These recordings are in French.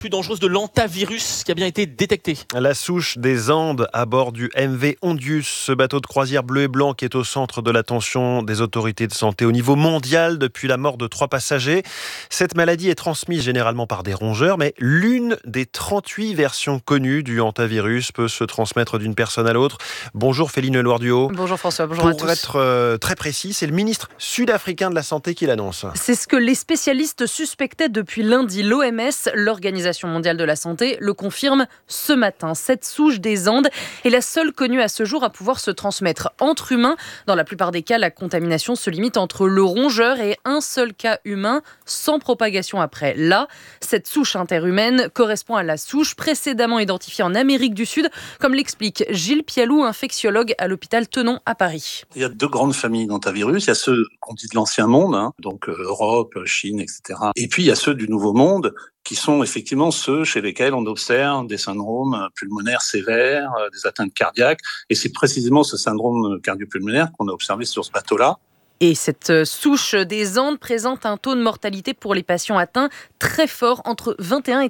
plus dangereuse de l'hantavirus qui a bien été détectée. La souche des Andes à bord du MV Ondius, ce bateau de croisière bleu et blanc qui est au centre de l'attention des autorités de santé au niveau mondial depuis la mort de 3 passagers. Cette maladie est transmise généralement par des rongeurs, mais l'une des 38 versions connues du hantavirus peut se transmettre d'une personne à l'autre. Bonjour Féline Leloir-Duhaut. Bonjour François, bonjour à tous. Pour être très précis, c'est le ministre sud-africain de la Santé qui l'annonce. C'est ce que les spécialistes suspectaient depuis lundi. L'OMS, l'Organisation mondiale de la santé, le confirme ce matin. Cette souche des Andes est la seule connue à ce jour à pouvoir se transmettre entre humains. Dans la plupart des cas, la contamination se limite entre le rongeur et un seul cas humain, sans propagation après. Là, cette souche interhumaine correspond à la souche précédemment identifiée en Amérique du Sud, comme l'explique Gilles Pialou, infectiologue à l'hôpital Tenon à Paris. Il y a 2 grandes familles d'hantavirus. Il y a ceux qu'on dit de l'ancien monde, donc Europe, Chine, etc. Et puis il y a ceux du nouveau monde, qui sont effectivement ceux chez lesquels on observe des syndromes pulmonaires sévères, des atteintes cardiaques. Et c'est précisément ce syndrome cardio-pulmonaire qu'on a observé sur ce bateau-là. Et cette souche des Andes présente un taux de mortalité pour les patients atteints très fort, entre 21 et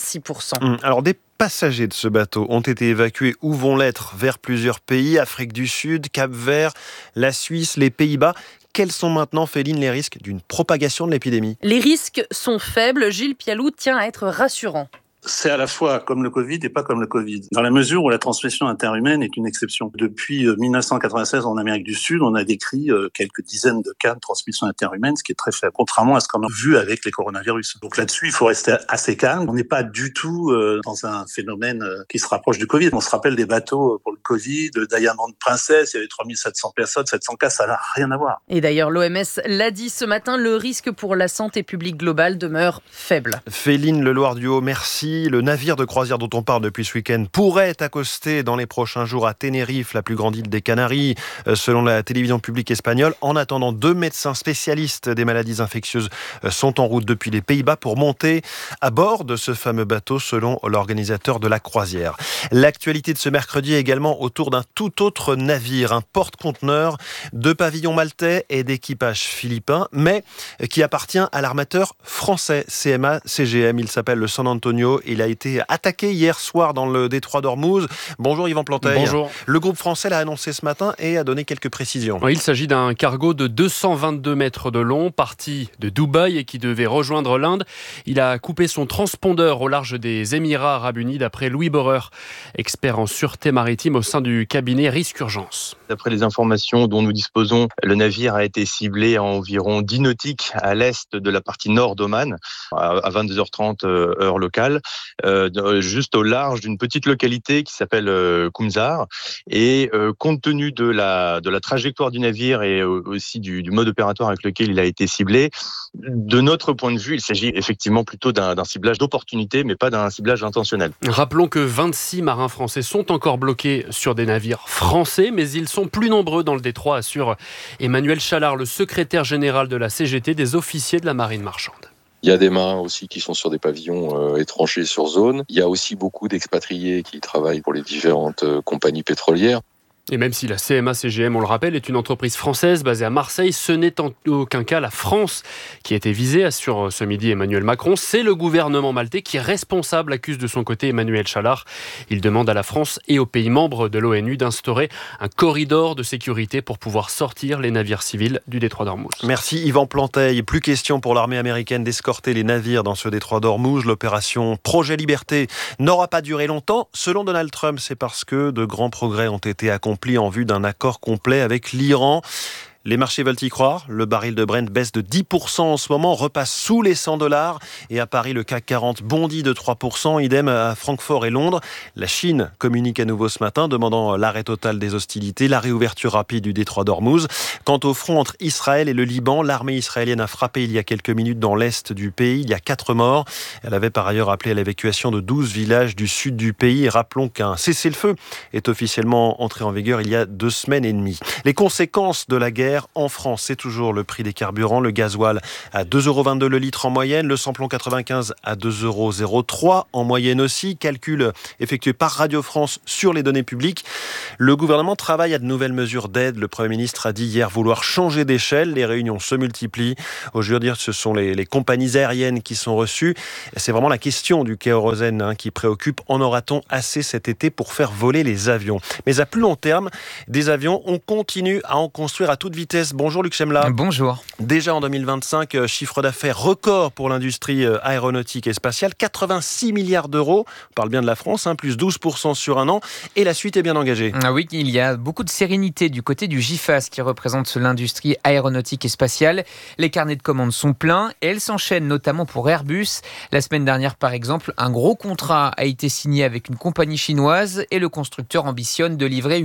36%. Alors des passagers de ce bateau ont été évacués ou vont l'être vers plusieurs pays, Afrique du Sud, Cap-Vert, la Suisse, les Pays-Bas. Quels sont maintenant, Féline, les risques d'une propagation de l'épidémie ? Les risques sont faibles. Gilles Pialou tient à être rassurant. C'est à la fois comme le Covid et pas comme le Covid, dans la mesure où la transmission interhumaine est une exception. Depuis 1996 en Amérique du Sud, on a décrit quelques dizaines de cas de transmission interhumaine, ce qui est très faible, contrairement à ce qu'on a vu avec les coronavirus. Donc là-dessus, il faut rester assez calme. On n'est pas du tout dans un phénomène qui se rapproche du Covid. On se rappelle des bateaux pour le Covid, le Diamond Princess, il y avait 3700 personnes, 700 cas, ça n'a rien à voir. Et d'ailleurs, l'OMS l'a dit ce matin, le risque pour la santé publique globale demeure faible. Féline Leloir-Duhaut, merci. Le navire de croisière dont on parle depuis ce week-end pourrait accoster dans les prochains jours à Tenerife, la plus grande île des Canaries, selon la télévision publique espagnole. En attendant, 2 médecins spécialistes des maladies infectieuses sont en route depuis les Pays-Bas pour monter à bord de ce fameux bateau, selon l'organisateur de la croisière. L'actualité de ce mercredi est également autour d'un tout autre navire, un porte-conteneur de pavillon maltais et d'équipage philippin, mais qui appartient à l'armateur français CMA-CGM. Il s'appelle le San Antonio. Il a été attaqué hier soir dans le détroit d'Ormuz. Bonjour Yvan Planteil. Bonjour. Le groupe français l'a annoncé ce matin et a donné quelques précisions. Il s'agit d'un cargo de 222 mètres de long, parti de Dubaï et qui devait rejoindre l'Inde. Il a coupé son transpondeur au large des Émirats Arabes Unis, d'après Louis Boreur, expert en sûreté maritime au sein du cabinet Risque Urgence. D'après les informations dont nous disposons, le navire a été ciblé à environ 10 nautiques à l'est de la partie nord d'Oman, à 22h30 heure locale, juste au large d'une petite localité qui s'appelle Kumzar. Et compte tenu de la trajectoire du navire et aussi du mode opératoire avec lequel il a été ciblé, de notre point de vue, il s'agit effectivement plutôt d'un ciblage d'opportunité, mais pas d'un ciblage intentionnel. Rappelons que 26 marins français sont encore bloqués sur des navires français, mais ils sont plus nombreux dans le détroit, assure Emmanuel Chalard, le secrétaire général de la CGT des officiers de la marine marchande. Il y a des marins aussi qui sont sur des pavillons étrangers sur zone. Il y a aussi beaucoup d'expatriés qui travaillent pour les différentes compagnies pétrolières. Et même si la CMA-CGM, on le rappelle, est une entreprise française basée à Marseille, ce n'est en aucun cas la France qui a été visée, assure ce midi Emmanuel Macron. C'est le gouvernement maltais qui est responsable, accuse de son côté Emmanuel Chalard. Il demande à la France et aux pays membres de l'ONU d'instaurer un corridor de sécurité pour pouvoir sortir les navires civils du détroit d'Ormuz. Merci Yvan Planteil. Plus question pour l'armée américaine d'escorter les navires dans ce détroit d'Ormuz. L'opération Projet Liberté n'aura pas duré longtemps. Selon Donald Trump, c'est parce que de grands progrès ont été accomplis en vue d'un accord complet avec l'Iran. Les marchés veulent y croire. Le baril de Brent baisse de 10% en ce moment, repasse sous les $100. Et à Paris, le CAC 40 bondit de 3%. Idem à Francfort et Londres. La Chine communique à nouveau ce matin, demandant l'arrêt total des hostilités, la réouverture rapide du détroit d'Ormuz. Quant au front entre Israël et le Liban, l'armée israélienne a frappé il y a quelques minutes dans l'est du pays. Il y a 4 morts. Elle avait par ailleurs appelé à l'évacuation de 12 villages du sud du pays. Et rappelons qu'un cessez-le-feu est officiellement entré en vigueur il y a 2 semaines et demie. Les conséquences de la guerre hier. En France, c'est toujours le prix des carburants. Le gasoil à 2,22 € le litre en moyenne. Le samplon 95 à 2,03 € en moyenne aussi. Calcul effectué par Radio France sur les données publiques. Le gouvernement travaille à de nouvelles mesures d'aide. Le Premier ministre a dit hier vouloir changer d'échelle. Les réunions se multiplient. Aujourd'hui, ce sont les compagnies aériennes qui sont reçues. C'est vraiment la question du kérosène qui préoccupe. En aura-t-on assez cet été pour faire voler les avions ? Mais à plus long terme, des avions, on continue à en construire à toute vitesse. Bonjour Luc Chemla. Bonjour. Déjà en 2025, chiffre d'affaires record pour l'industrie aéronautique et spatiale, 86 milliards d'euros. On parle bien de la France, plus 12% sur un an. Et la suite est bien engagée. Ah oui, il y a beaucoup de sérénité du côté du GIFAS qui représente l'industrie aéronautique et spatiale. Les carnets de commandes sont pleins et elles s'enchaînent notamment pour Airbus. La semaine dernière, par exemple, un gros contrat a été signé avec une compagnie chinoise et le constructeur ambitionne de livrer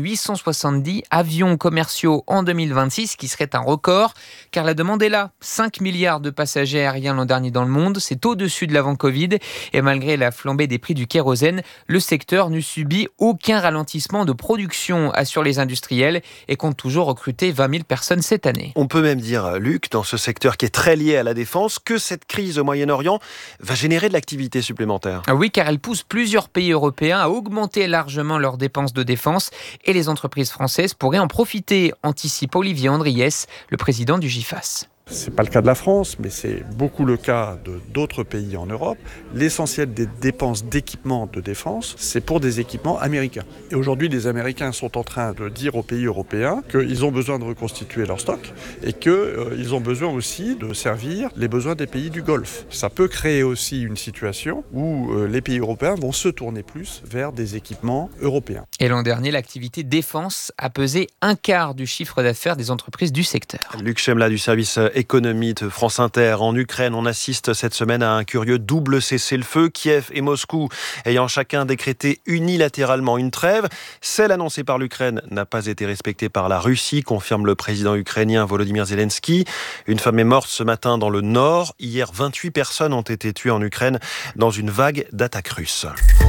870 avions commerciaux en 2026, qui serait un record, car la demande est là. 5 milliards de passagers aériens l'an dernier dans le monde, c'est au-dessus de l'avant-Covid. Et malgré la flambée des prix du kérosène, le secteur ne subit aucun ralentissement de production, assurent les industriels, et compte toujours recruter 20 000 personnes cette année. On peut même dire, Luc, dans ce secteur qui est très lié à la défense, que cette crise au Moyen-Orient va générer de l'activité supplémentaire. Oui, car elle pousse plusieurs pays européens à augmenter largement leurs dépenses de défense et les entreprises françaises pourraient en profiter, anticipe Olivier Andriès, le président du GIFAS. Ce n'est pas le cas de la France, mais c'est beaucoup le cas d'autres pays en Europe. L'essentiel des dépenses d'équipement de défense, c'est pour des équipements américains. Et aujourd'hui, les Américains sont en train de dire aux pays européens qu'ils ont besoin de reconstituer leur stock et qu'ils ont besoin aussi de servir les besoins des pays du Golfe. Ça peut créer aussi une situation où les pays européens vont se tourner plus vers des équipements européens. Et l'an dernier, l'activité défense a pesé un quart du chiffre d'affaires des entreprises du secteur. Luc Chemla du service économie de France Inter. En Ukraine, on assiste cette semaine à un curieux double cessez-le-feu. Kiev et Moscou ayant chacun décrété unilatéralement une trêve. Celle annoncée par l'Ukraine n'a pas été respectée par la Russie, confirme le président ukrainien Volodymyr Zelensky. Une femme est morte ce matin dans le nord. Hier, 28 personnes ont été tuées en Ukraine dans une vague d'attaques russes.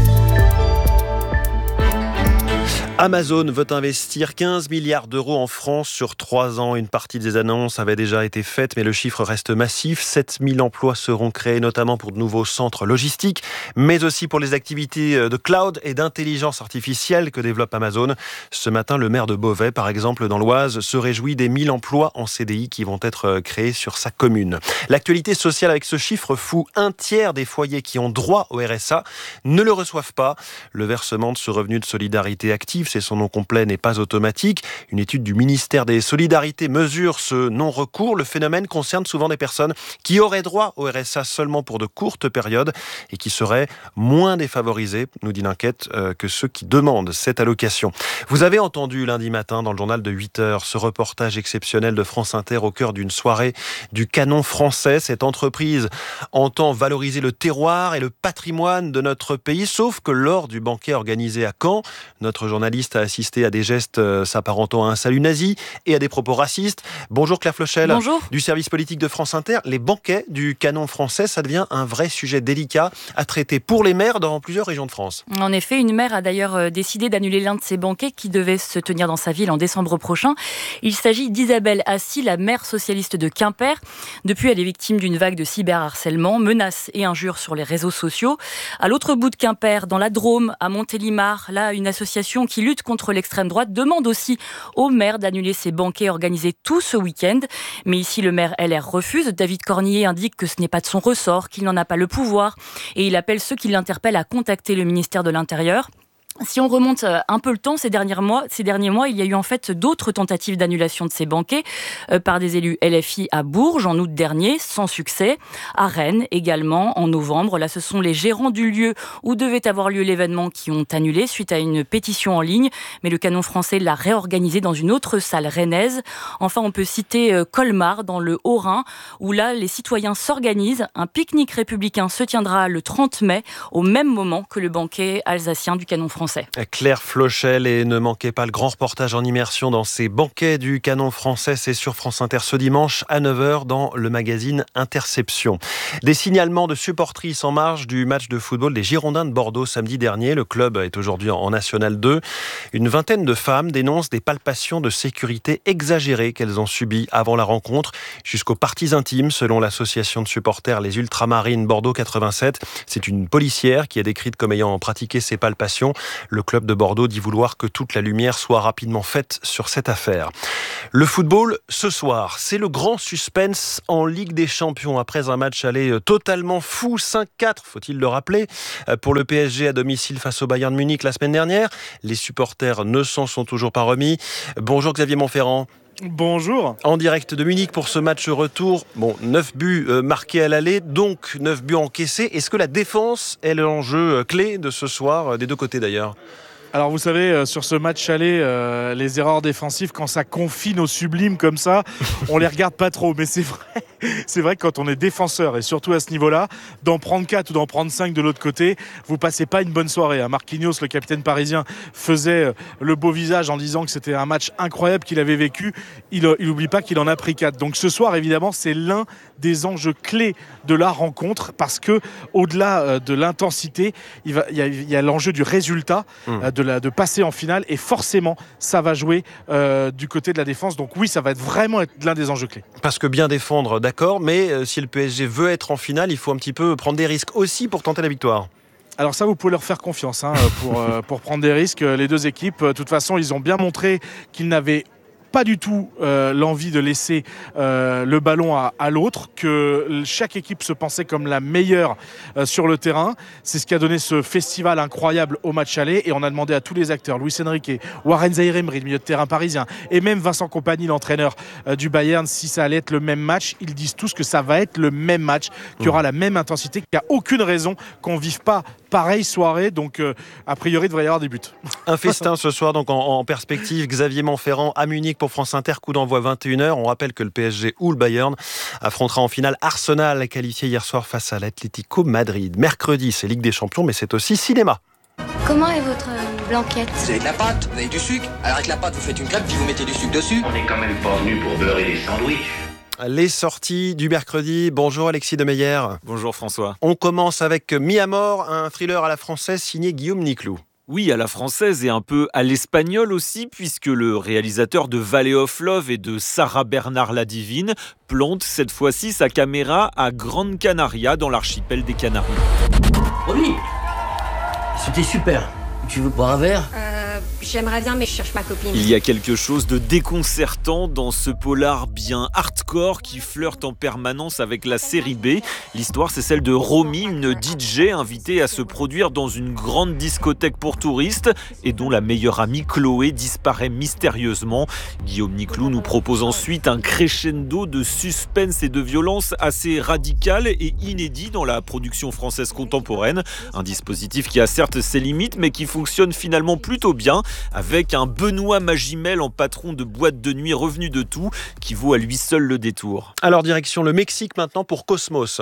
Amazon veut investir 15 milliards d'euros en France sur 3 ans. Une partie des annonces avait déjà été faite, mais le chiffre reste massif. 7000 emplois seront créés, notamment pour de nouveaux centres logistiques, mais aussi pour les activités de cloud et d'intelligence artificielle que développe Amazon. Ce matin, le maire de Beauvais, par exemple, dans l'Oise, se réjouit des 1000 emplois en CDI qui vont être créés sur sa commune. L'actualité sociale avec ce chiffre fou, un tiers des foyers qui ont droit au RSA ne le reçoivent pas. Le versement de ce revenu de solidarité active, c'est son nom complet, n'est pas automatique. Une étude du ministère des Solidarités mesure ce non-recours. Le phénomène concerne souvent des personnes qui auraient droit au RSA seulement pour de courtes périodes et qui seraient moins défavorisées, nous dit l'enquête, que ceux qui demandent cette allocation. Vous avez entendu lundi matin dans le journal de 8h ce reportage exceptionnel de France Inter au cœur d'une soirée du Canon français. Cette entreprise entend valoriser le terroir et le patrimoine de notre pays, sauf que lors du banquet organisé à Caen, notre journaliste a assisté à des gestes s'apparentant à un salut nazi et à des propos racistes. Bonjour Claire Flochel. Bonjour. Du service politique de France Inter. Les banquets du Canon français, ça devient un vrai sujet délicat à traiter pour les maires dans plusieurs régions de France. En effet, une maire a d'ailleurs décidé d'annuler l'un de ces banquets qui devait se tenir dans sa ville en décembre prochain. Il s'agit d'Isabelle Assy, la maire socialiste de Quimper. Depuis, elle est victime d'une vague de cyberharcèlement, menaces et injures sur les réseaux sociaux. À l'autre bout de Quimper, dans la Drôme, à Montélimar, là, une association qui lutte contre l'extrême droite demande aussi au maire d'annuler ces banquets organisés tout ce week-end. Mais ici, le maire LR refuse. David Cornier indique que ce n'est pas de son ressort, qu'il n'en a pas le pouvoir. Et il appelle ceux qui l'interpellent à contacter le ministère de l'Intérieur. Si on remonte un peu le temps, ces derniers mois, il y a eu en fait d'autres tentatives d'annulation de ces banquets par des élus LFI à Bourges en août dernier, sans succès. À Rennes également, en novembre. Là, ce sont les gérants du lieu où devait avoir lieu l'événement qui ont annulé suite à une pétition en ligne. Mais le Canon français l'a réorganisé dans une autre salle rennaise. Enfin, on peut citer Colmar, dans le Haut-Rhin, où là, les citoyens s'organisent. Un pique-nique républicain se tiendra le 30 mai, au même moment que le banquet alsacien du Canon français. français. Claire Flochel, et ne manquez pas le grand reportage en immersion dans ces banquets du canon français. C'est sur France Inter ce dimanche à 9h dans le magazine Interception. Des signalements de supportrices en marge du match de football des Girondins de Bordeaux samedi dernier. Le club est aujourd'hui en National 2. Une vingtaine de femmes dénoncent des palpations de sécurité exagérées qu'elles ont subies avant la rencontre, jusqu'aux parties intimes, selon l'association de supporters Les Ultramarines Bordeaux 87. C'est une policière qui est décrite comme ayant pratiqué ces palpations. Le club de Bordeaux dit vouloir que toute la lumière soit rapidement faite sur cette affaire. Le football, ce soir, c'est le grand suspense en Ligue des Champions. Après un match aller totalement fou, 5-4, faut-il le rappeler, pour le PSG à domicile face au Bayern de Munich la semaine dernière. Les supporters ne s'en sont toujours pas remis. Bonjour Xavier Montferrand. Bonjour. En direct de Munich pour ce match retour. 9 buts marqués à l'aller, donc 9 buts encaissés. Est-ce que la défense est l'enjeu clé de ce soir, des deux côtés d'ailleurs ? Alors vous savez, sur ce match aller, les erreurs défensives, quand ça confine au sublime comme ça, on les regarde pas trop. Mais c'est vrai que quand on est défenseur, et surtout à ce niveau-là, d'en prendre 4 ou d'en prendre 5 de l'autre côté, vous passez pas une bonne soirée. Marquinhos, le capitaine parisien, faisait le beau visage en disant que c'était un match incroyable qu'il avait vécu. Il oublie pas qu'il en a pris 4. Donc ce soir, évidemment, c'est l'un des enjeux clés de la rencontre, parce que au-delà de l'intensité, il y a l'enjeu du résultat, de passer en finale, et forcément ça va jouer du côté de la défense. Donc oui, ça va vraiment être l'un des enjeux clés. Parce que bien défendre, d'accord, mais si le PSG veut être en finale, il faut un petit peu prendre des risques aussi pour tenter la victoire. Alors ça, vous pouvez leur faire confiance pour prendre des risques. Les deux équipes, de toute façon, ils ont bien montré qu'ils n'avaient pas du tout l'envie de laisser le ballon à l'autre, que chaque équipe se pensait comme la meilleure sur le terrain. C'est ce qui a donné ce festival incroyable au match aller, et on a demandé à tous les acteurs, Luis Enrique, Warren Zaïre-Emery, le milieu de terrain parisien, et même Vincent Kompany, l'entraîneur du Bayern, si ça allait être le même match. Ils disent tous que ça va être le même match, qu'il y aura la même intensité, qu'il n'y a aucune raison qu'on ne vive pas pareille soirée. Donc a priori, il devrait y avoir des buts. Un festin ce soir donc en perspective. Xavier Montferrand à Munich pour France Inter, coup d'envoi 21h. On rappelle que le PSG ou le Bayern affrontera en finale Arsenal, qualifié hier soir face à l'Atlético Madrid. Mercredi, c'est Ligue des Champions, mais c'est aussi cinéma. Comment est votre blanquette ? Vous avez de la pâte, vous avez du sucre. Alors avec la pâte, vous faites une crêpe, puis vous mettez du sucre dessus. On n'est quand même pas venu pour beurrer des sandwichs. Les sorties du mercredi. Bonjour Alexis Demeyer. Bonjour François. On commence avec Mis à mort, un thriller à la française signé Guillaume Niclou. Oui, à la française et un peu à l'espagnol aussi, puisque le réalisateur de Valley of Love et de Sarah Bernard la Divine plante cette fois-ci sa caméra à Grande Canaria, dans l'archipel des Canaries. Oui, c'était super. Tu veux boire un verre ? J'aimerais bien, mais je cherche ma copine. Il y a quelque chose de déconcertant dans ce polar bien hardcore qui flirte en permanence avec la série B. L'histoire, c'est celle de Romy, une DJ invitée à se produire dans une grande discothèque pour touristes et dont la meilleure amie Chloé disparaît mystérieusement. Guillaume Niclou nous propose ensuite un crescendo de suspense et de violence assez radical et inédit dans la production française contemporaine. Un dispositif qui a certes ses limites, mais qui fonctionne finalement plutôt bien, avec un Benoît Magimel en patron de boîte de nuit revenu de tout, qui vaut à lui seul le détour. Alors direction le Mexique maintenant pour Cosmos.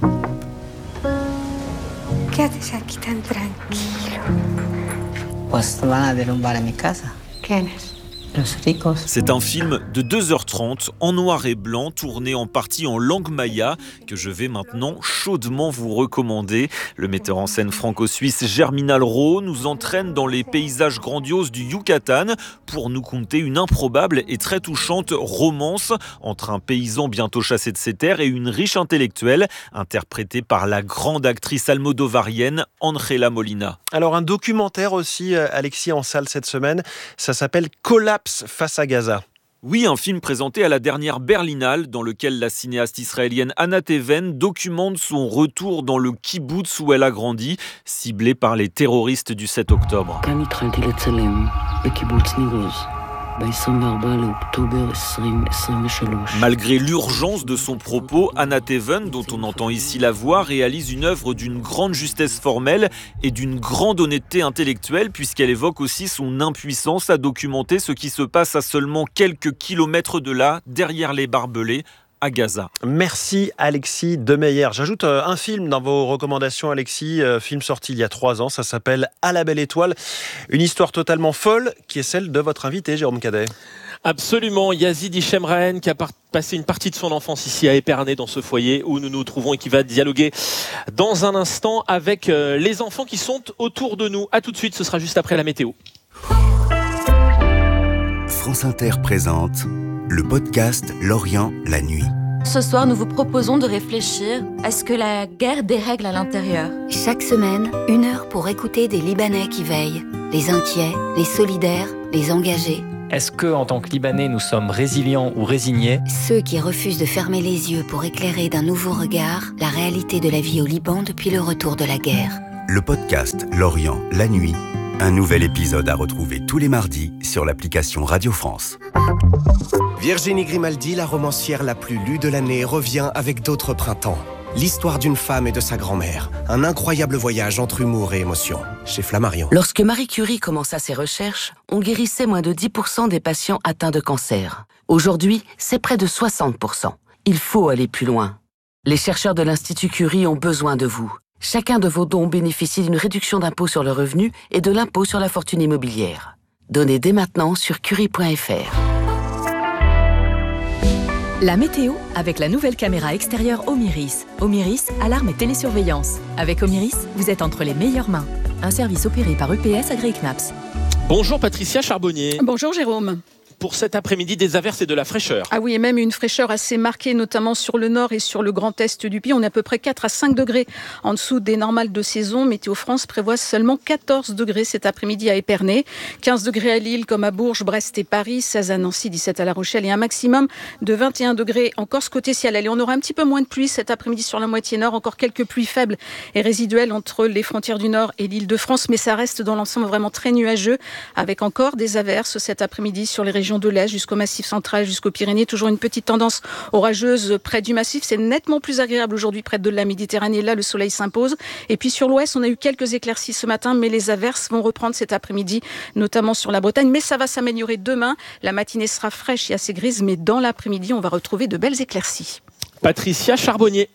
Quédate aquí tan tranquilo. Pues van a derrumbar a mi casa. ¿Quiénes? C'est un film de 2h30 en noir et blanc, tourné en partie en langue maya, que je vais maintenant chaudement vous recommander. Le metteur en scène franco-suisse Germinal Rowe nous entraîne dans les paysages grandioses du Yucatan pour nous conter une improbable et très touchante romance entre un paysan bientôt chassé de ses terres et une riche intellectuelle, interprétée par la grande actrice almodovarienne Angela Molina. Alors un documentaire aussi, Alexis, en salle cette semaine, ça s'appelle Collapse face à Gaza. Oui, un film présenté à la dernière Berlinale, dans lequel la cinéaste israélienne Anna Teven documente son retour dans le kibboutz où elle a grandi, ciblé par les terroristes du 7 octobre. Malgré l'urgence de son propos, Anna Teven, dont on entend ici la voix, réalise une œuvre d'une grande justesse formelle et d'une grande honnêteté intellectuelle, puisqu'elle évoque aussi son impuissance à documenter ce qui se passe à seulement quelques kilomètres de là, derrière les barbelés, à Gaza. Merci Alexis Demeyer. J'ajoute un film dans vos recommandations, Alexis. Film sorti il y a 3 ans, ça s'appelle À la belle étoile. Une histoire totalement folle qui est celle de votre invité, Jérôme Cadet. Absolument, Yazid Hichem qui a passé une partie de son enfance ici à Épernay, dans ce foyer où nous nous trouvons, et qui va dialoguer dans un instant avec les enfants qui sont autour de nous. A tout de suite, ce sera juste après la météo. France Inter présente le podcast L'Orient, la nuit. Ce soir, nous vous proposons de réfléchir à ce que la guerre dérègle à l'intérieur. Chaque semaine, 1 heure pour écouter des Libanais qui veillent, les inquiets, les solidaires, les engagés. Est-ce que, en tant que Libanais, nous sommes résilients ou résignés ? Ceux qui refusent de fermer les yeux pour éclairer d'un nouveau regard la réalité de la vie au Liban depuis le retour de la guerre. Le podcast L'Orient, la nuit. Un nouvel épisode à retrouver tous les mardis sur l'application Radio France. Virginie Grimaldi, la romancière la plus lue de l'année, revient avec d'autres printemps. L'histoire d'une femme et de sa grand-mère. Un incroyable voyage entre humour et émotion. Chez Flammarion. Lorsque Marie Curie commença ses recherches, on guérissait moins de 10% des patients atteints de cancer. Aujourd'hui, c'est près de 60%. Il faut aller plus loin. Les chercheurs de l'Institut Curie ont besoin de vous. Chacun de vos dons bénéficie d'une réduction d'impôt sur le revenu et de l'impôt sur la fortune immobilière. Donnez dès maintenant sur curie.fr. La météo avec la nouvelle caméra extérieure Omiris. Omiris, alarme et télésurveillance. Avec Omiris, vous êtes entre les meilleures mains. Un service opéré par EPS agréé CNAPS. Bonjour Patricia Charbonnier. Bonjour Jérôme. Pour cet après-midi, des averses et de la fraîcheur. Ah oui, et même une fraîcheur assez marquée, notamment sur le nord et sur le grand est du pays. On est à peu près 4 à 5 degrés en dessous des normales de saison. Météo France prévoit seulement 14 degrés cet après-midi à Épernay, 15 degrés à Lille comme à Bourges, Brest et Paris, 16 à Nancy, 17 à La Rochelle et un maximum de 21 degrés en Corse côté ciel. Allez, on aura un petit peu moins de pluie cet après-midi sur la moitié nord, encore quelques pluies faibles et résiduelles entre les frontières du nord et l'Île-de-France, mais ça reste dans l'ensemble vraiment très nuageux, avec encore des averses cet après-midi sur les régions de l'Est jusqu'au Massif central, jusqu'aux Pyrénées. Toujours une petite tendance orageuse près du Massif. C'est nettement plus agréable aujourd'hui près de la Méditerranée. Là, le soleil s'impose. Et puis sur l'Ouest, on a eu quelques éclaircies ce matin, mais les averses vont reprendre cet après-midi, notamment sur la Bretagne. Mais ça va s'améliorer demain. La matinée sera fraîche et assez grise, mais dans l'après-midi, on va retrouver de belles éclaircies. Patricia Charbonnier.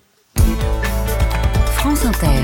France Inter.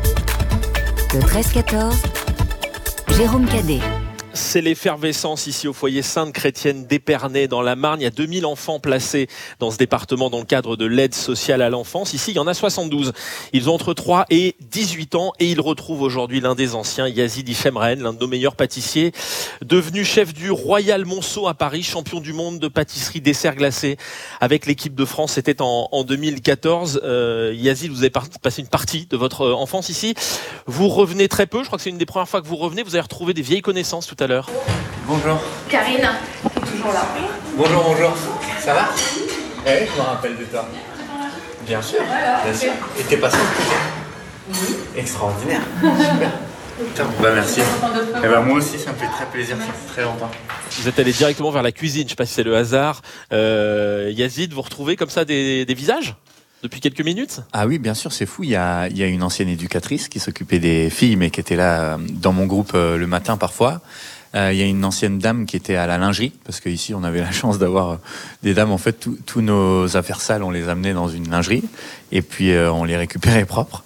Le 13-14, Jérôme Cadet. C'est l'effervescence ici au foyer Sainte-Chrétienne d'Épernay dans la Marne. Il y a 2000 enfants placés dans ce département dans le cadre de l'aide sociale à l'enfance. Ici, il y en a 72. Ils ont entre 3 et 18 ans et ils retrouvent aujourd'hui l'un des anciens, Yazid Hichem, l'un de nos meilleurs pâtissiers, devenu chef du Royal Monceau à Paris, champion du monde de pâtisserie dessert glacé avec l'équipe de France. C'était en 2014. Yazid, vous avez passé une partie de votre enfance ici. Vous revenez très peu. Je crois que c'est une des premières fois que vous revenez. Vous avez retrouvé des vieilles connaissances tout à l'heure. Bonjour. Karine, toujours là. Bonjour. Ça va? Oui, je me rappelle de toi. Bien sûr. Et t'es passé au côté? Oui. Extraordinaire. Super. Putain, merci. Et moi aussi, ça me fait très plaisir, ça fait très longtemps. Vous êtes allé directement vers la cuisine, je ne sais pas si c'est le hasard. Yazid, vous retrouvez comme ça des visages depuis quelques minutes? Ah oui, bien sûr, c'est fou. Il y a une ancienne éducatrice qui s'occupait des filles, mais qui était là dans mon groupe le matin parfois. Il y a une ancienne dame qui était à la lingerie, parce qu'ici, on avait la chance d'avoir des dames. En fait, tous nos affaires sales, on les amenait dans une lingerie, et puis on les récupérait propres.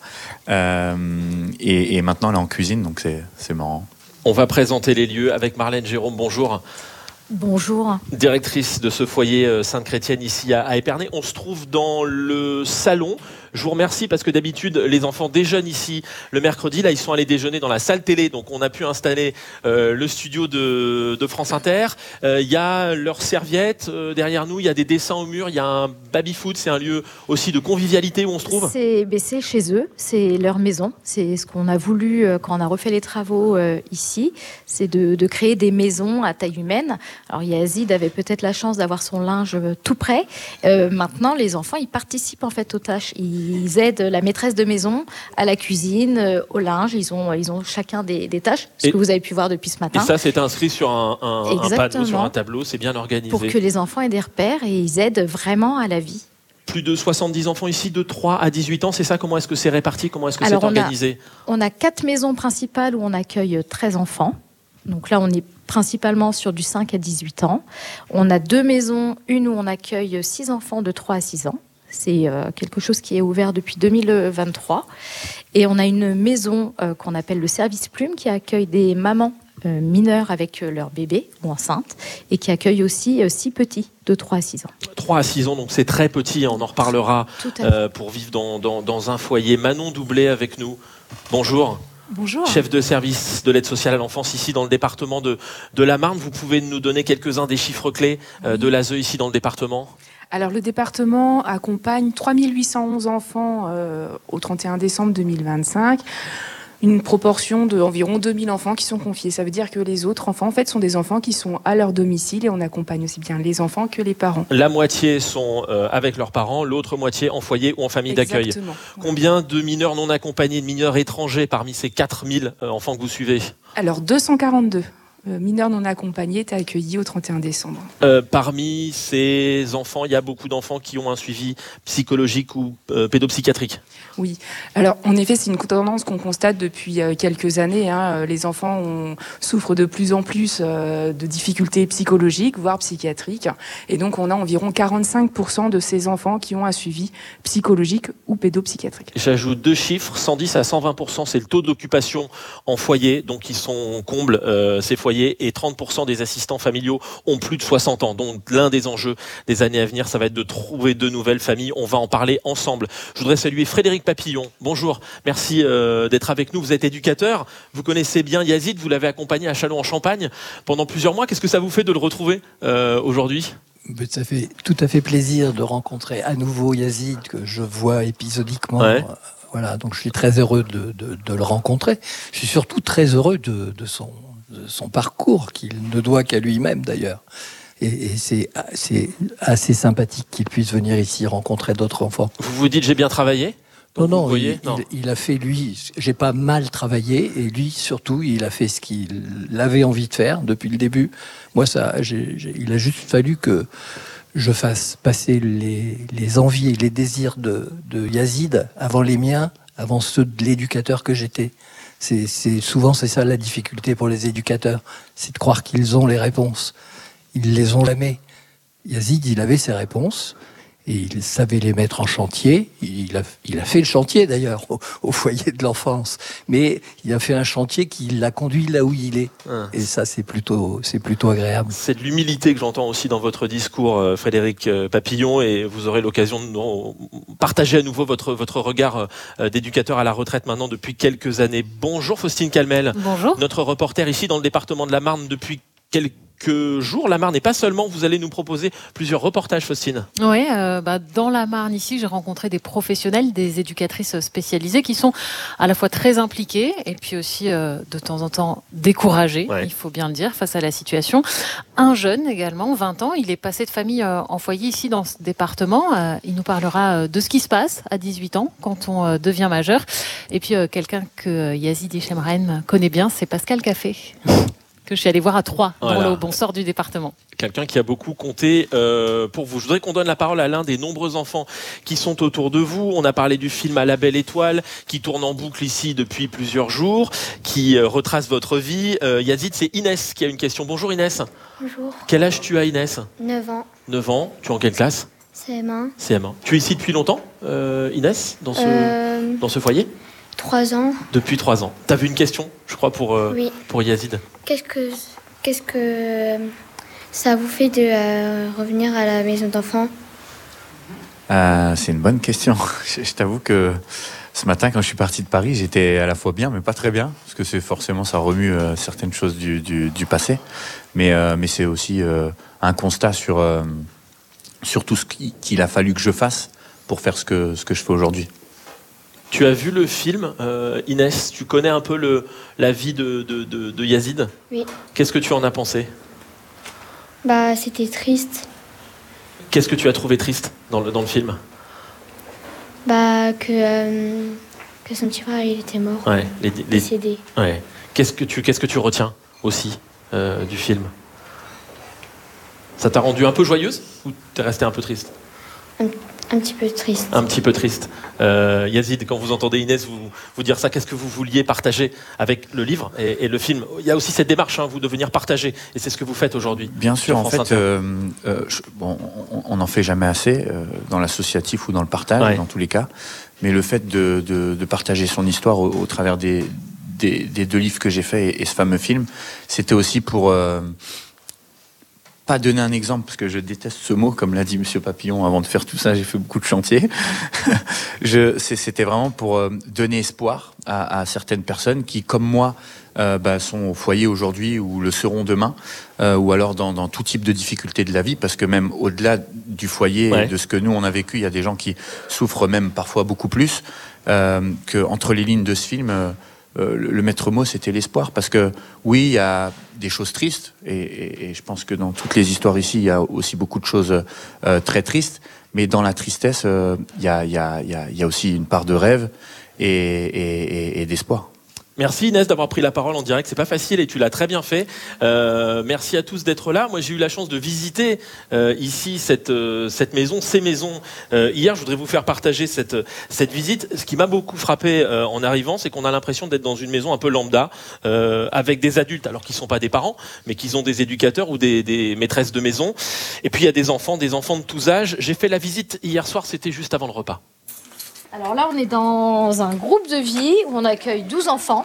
Et maintenant, elle est en cuisine, donc c'est marrant. On va présenter les lieux avec Marlène Jérôme. Bonjour. Bonjour. Directrice de ce foyer Sainte-Chrétienne ici à Épernay. On se trouve dans le salon. Je vous remercie parce que d'habitude, les enfants déjeunent ici le mercredi. Là, ils sont allés déjeuner dans la salle télé. Donc, on a pu installer le studio de France Inter. Il y a leurs serviettes derrière nous. Il y a des dessins au mur. Il y a un baby-foot. C'est un lieu aussi de convivialité où on se trouve. C'est chez eux. C'est leur maison. C'est ce qu'on a voulu quand on a refait les travaux ici. C'est de créer des maisons à taille humaine. Alors, Yazid avait peut-être la chance d'avoir son linge tout prêt. Maintenant, les enfants, ils participent en fait aux tâches. Ils aident la maîtresse de maison à la cuisine, au linge. Ils ont chacun des tâches, ce que vous avez pu voir depuis ce matin. Et ça, c'est inscrit sur un panneau, sur un tableau. C'est bien organisé. Pour que les enfants aient des repères et ils aident vraiment à la vie. Plus de 70 enfants ici, de 3 à 18 ans. C'est ça? Comment est-ce que c'est réparti? Comment est-ce que c'est organisé? On a 4 maisons principales où on accueille 13 enfants. Donc là, on est principalement sur du 5 à 18 ans. On a 2 maisons, une où on accueille 6 enfants de 3 à 6 ans. C'est quelque chose qui est ouvert depuis 2023. Et on a une maison qu'on appelle le service plume qui accueille des mamans mineures avec leur bébé ou enceintes et qui accueille aussi 6 petits de 3 à 6 ans. 3 à 6 ans, donc c'est très petit, on en reparlera pour vivre dans un foyer. Manon Doublé avec nous. Bonjour. Bonjour. Chef de service de l'aide sociale à l'enfance ici dans le département de la Marne. Vous pouvez nous donner quelques-uns des chiffres clés de l'ASE ici dans le département ? Alors le département accompagne 3811 enfants au 31 décembre 2025. Une proportion d'environ 2000 enfants qui sont confiés. Ça veut dire que les autres enfants, en fait, sont des enfants qui sont à leur domicile et on accompagne aussi bien les enfants que les parents. La moitié sont avec leurs parents, l'autre moitié en foyer ou en famille d'accueil. Exactement. Combien de mineurs non accompagnés, de mineurs étrangers parmi ces 4000 enfants que vous suivez ? Alors 242 mineurs non accompagnés étaient accueillis au 31 décembre. Parmi ces enfants, il y a beaucoup d'enfants qui ont un suivi psychologique ou pédopsychiatrique. Oui, alors en effet c'est une tendance qu'on constate depuis quelques années. Les enfants souffrent de plus en plus de difficultés psychologiques, voire psychiatriques. Et donc on a environ 45% de ces enfants qui ont un suivi psychologique ou pédopsychiatrique. J'ajoute 2 chiffres, 110 à 120%, c'est le taux d'occupation en foyer, donc ils sont combles ces foyers, et 30% des assistants familiaux ont plus de 60 ans. Donc l'un des enjeux des années à venir, ça va être de trouver de nouvelles familles. On va en parler ensemble. Je voudrais saluer Frédéric Papillon. Bonjour, merci d'être avec nous. Vous êtes éducateur, vous connaissez bien Yazid, vous l'avez accompagné à Châlons-en-Champagne pendant plusieurs mois. Qu'est-ce que ça vous fait de le retrouver aujourd'hui ? Ça fait tout à fait plaisir de rencontrer à nouveau Yazid, que je vois épisodiquement. Ouais. Voilà, donc je suis très heureux de le rencontrer. Je suis surtout très heureux de son parcours, qu'il ne doit qu'à lui-même d'ailleurs. Et c'est assez sympathique qu'il puisse venir ici rencontrer d'autres enfants. Vous vous dites j'ai bien travaillé ? Non, il a fait, lui, j'ai pas mal travaillé, et lui, surtout, il a fait ce qu'il avait envie de faire depuis le début. Moi, il a juste fallu que je fasse passer les envies et les désirs de Yazid avant les miens, avant ceux de l'éducateur que j'étais. Souvent, c'est ça la difficulté pour les éducateurs, c'est de croire qu'ils ont les réponses. Ils les ont jamais. Yazid, il avait ses réponses, et il savait les mettre en chantier. Il a fait le chantier d'ailleurs au foyer de l'enfance, mais il a fait un chantier qui l'a conduit là où il est. Et ça, c'est plutôt agréable. C'est de l'humilité que j'entends aussi dans votre discours, Frédéric Papillon, et vous aurez l'occasion de partager à nouveau votre regard d'éducateur à la retraite maintenant depuis quelques années. Bonjour Faustine Calmel. Bonjour. Notre reporter ici dans le département de la Marne depuis quelques jours. La Marne, et pas seulement, vous allez nous proposer plusieurs reportages, Faustine. Oui, dans la Marne, ici, j'ai rencontré des professionnels, des éducatrices spécialisées qui sont à la fois très impliquées et puis aussi de temps en temps découragées, il faut bien le dire, face à la situation. Un jeune également, 20 ans, il est passé de famille en foyer ici dans ce département. Il nous parlera de ce qui se passe à 18 ans quand on devient majeur. Et puis quelqu'un que Yazid Chemraen connaît bien, c'est Pascal Café. Que je suis allée voir à Troyes, dans le bon sort du département. Quelqu'un qui a beaucoup compté pour vous. Je voudrais qu'on donne la parole à l'un des nombreux enfants qui sont autour de vous. On a parlé du film À la belle étoile, qui tourne en boucle ici depuis plusieurs jours, qui retrace votre vie. Yazid, c'est Inès qui a une question. Bonjour Inès. Bonjour. Quel âge tu as Inès ? 9 ans. 9 ans. Tu es en quelle classe ? CM1. CM1. Tu es ici depuis longtemps, Inès, dans ce foyer ? 3 ans. Depuis 3 ans. Tu as vu une question, je crois, pour Yazid. Qu'est-ce que ça vous fait de revenir à la maison d'enfants ? C'est une bonne question. Je t'avoue que ce matin, quand je suis parti de Paris, j'étais à la fois bien, mais pas très bien, parce que ça remue certaines choses du passé. Mais c'est aussi un constat sur tout ce qu'il a fallu que je fasse pour faire ce que je fais aujourd'hui. Tu as vu le film, Inès, tu connais un peu la vie de Yazid ? Oui. Qu'est-ce que tu en as pensé ? C'était triste. Qu'est-ce que tu as trouvé triste dans le film ? Que son petit frère il était mort, décédé. Ouais. Qu'est-ce que tu retiens aussi du film ? Ça t'a rendu un peu joyeuse ou t'es restée un peu triste ? Un petit peu triste. Un petit peu triste. Yazid, quand vous entendez Inès vous dire ça, qu'est-ce que vous vouliez partager avec le livre et le film? Il y a aussi cette démarche, vous de venir partager, et c'est ce que vous faites aujourd'hui. Bien sûr, en fait, on n'en fait jamais assez dans l'associatif ou dans le partage, dans tous les cas. Mais le fait de partager son histoire au travers des 2 livres que j'ai faits et ce fameux film, c'était aussi pour... pas donner un exemple, parce que je déteste ce mot, comme l'a dit Monsieur Papillon, avant de faire tout ça, j'ai fait beaucoup de chantiers. C'était vraiment pour donner espoir à certaines personnes qui, comme moi, sont au foyer aujourd'hui ou le seront demain, ou alors dans tout type de difficultés de la vie, parce que même au-delà du foyer et de ce que nous on a vécu, il y a des gens qui souffrent même parfois beaucoup plus, qu'entre les lignes de ce film... le maître mot, c'était l'espoir, parce que oui, il y a des choses tristes, et je pense que dans toutes les histoires ici, il y a aussi beaucoup de choses très tristes, mais dans la tristesse, il y a aussi une part de rêve et d'espoir. Merci Inès d'avoir pris la parole en direct, c'est pas facile et tu l'as très bien fait. Merci à tous d'être là. Moi j'ai eu la chance de visiter ici cette maison, ces maisons hier. Je voudrais vous faire partager cette visite. Ce qui m'a beaucoup frappé en arrivant, c'est qu'on a l'impression d'être dans une maison un peu lambda, avec des adultes, alors qu'ils ne sont pas des parents, mais qu'ils ont des éducateurs ou des maîtresses de maison. Et puis il y a des enfants de tous âges. J'ai fait la visite hier soir, c'était juste avant le repas. Alors là, on est dans un groupe de vie où on accueille 12 enfants.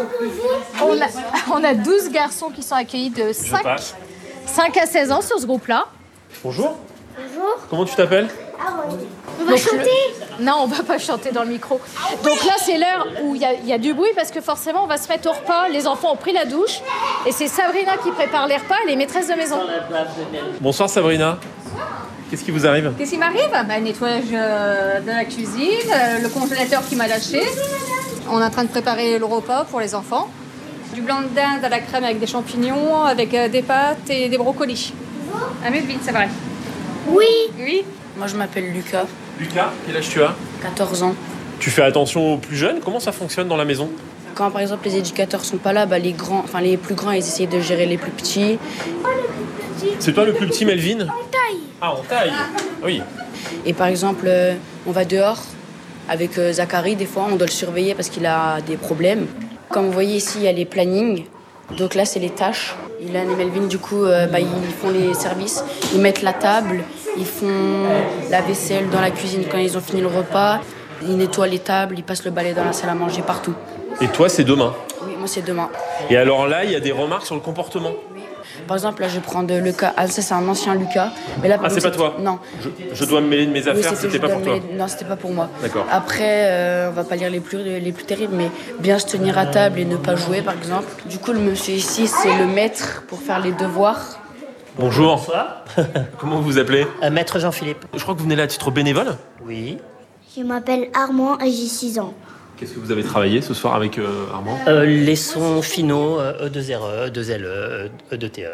On a 12 garçons qui sont accueillis de 5 à 16 ans sur ce groupe-là. Bonjour. Bonjour. Comment tu t'appelles? On va chanter? Non, on va pas chanter dans le micro. Donc là, c'est l'heure où il y a du bruit parce que forcément, on va se mettre au repas. Les enfants ont pris la douche. Et c'est Sabrina qui prépare les repas, elle est maîtresse de maison. Bonsoir Sabrina. Qu'est-ce qui vous arrive? Qu'est-ce qui m'arrive? Le nettoyage de la cuisine, le congélateur qui m'a lâché. On est en train de préparer le repas pour les enfants. Du blanc de dinde à la crème avec des champignons, avec des pâtes et des brocolis. Amène vite, c'est vrai. Oui. Oui. Moi, je m'appelle Lucas. Lucas, quel âge tu as? 14 ans. Tu fais attention aux plus jeunes? Comment ça fonctionne dans la maison? Quand, par exemple, les éducateurs sont pas là, les plus grands, ils essayent de gérer les plus petits. C'est toi le plus petit, Melvin? Ah, en taille. Oui. Et par exemple, on va dehors avec Zachary, des fois, on doit le surveiller parce qu'il a des problèmes. Comme vous voyez ici, il y a les plannings. Donc là, c'est les tâches. Ilan et Melvin, du coup, ils font les services. Ils mettent la table, ils font la vaisselle dans la cuisine quand ils ont fini le repas. Ils nettoient les tables, ils passent le balai dans la salle à manger, partout. Et toi, c'est demain? Oui, moi, c'est demain. Et alors là, il y a des remarques sur le comportement? Oui. Par exemple, là, je vais prendre Lucas. Ah, ça, c'est un ancien Lucas. Mais là, c'est pas toi? Non. Je dois me mêler de mes affaires, c'était pas pour toi? Non, c'était pas pour moi. D'accord. Après, on va pas lire les plus terribles, mais bien se tenir à table et ne pas jouer, par exemple. Du coup, le monsieur ici, c'est le maître pour faire les devoirs. Bonjour. Bonsoir. Comment vous vous appelez? Maître Jean-Philippe. Je crois que vous venez là à titre bénévole? Oui. Je m'appelle Armand et j'ai 6 ans. Qu'est-ce que vous avez travaillé ce soir avec Armand? Les sons finaux, E2RE, E2LE, E2TE.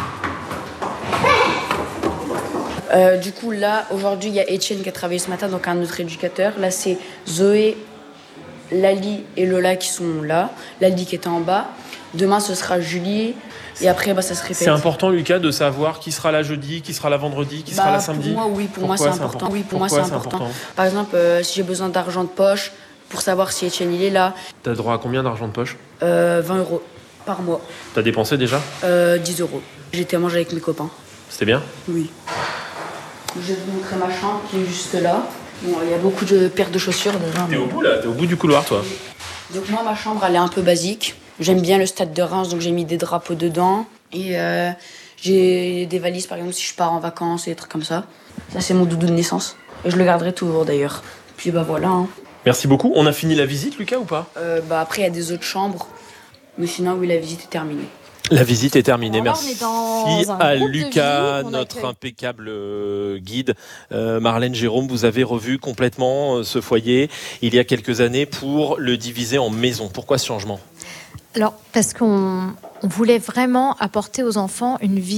Du coup, là, aujourd'hui, il y a Étienne qui a travaillé ce matin, donc un autre éducateur. Là, c'est Zoé, Lali et Lola qui sont là. Lali qui était en bas. Demain, ce sera Julie. Et après, ça se répète. C'est important, Lucas, de savoir qui sera là jeudi, qui sera là vendredi, qui sera là samedi? Pour moi, oui. Pour moi, c'est important. Oui, pour moi, c'est important. Par exemple, si j'ai besoin d'argent de poche, pour savoir si Étienne il est là. T'as droit à combien d'argent de poche? 20 € par mois. T'as dépensé déjà? 10 €. J'étais à manger avec mes copains. C'était bien? Oui. Je vais vous montrer ma chambre qui est juste là. Bon, il y a beaucoup de paires de chaussures déjà. T'es au bout là? T'es au bout du couloir, toi? Donc moi, ma chambre, elle est un peu basique. J'aime bien le stade de Reims, donc j'ai mis des drapeaux dedans. Et j'ai des valises, par exemple, si je pars en vacances et des trucs comme ça. Ça, c'est mon doudou de naissance. Et je le garderai toujours d'ailleurs. Puis voilà. Hein. Merci beaucoup. On a fini la visite, Lucas, ou pas? Après, il y a des autres chambres. Mais sinon, oui, la visite est terminée. La visite est terminée. Alors, merci à Lucas, notre impeccable guide. Marlène Jérôme, vous avez revu complètement ce foyer il y a quelques années pour le diviser en maisons. Pourquoi ce changement? Alors, parce qu'on voulait vraiment apporter aux enfants une vie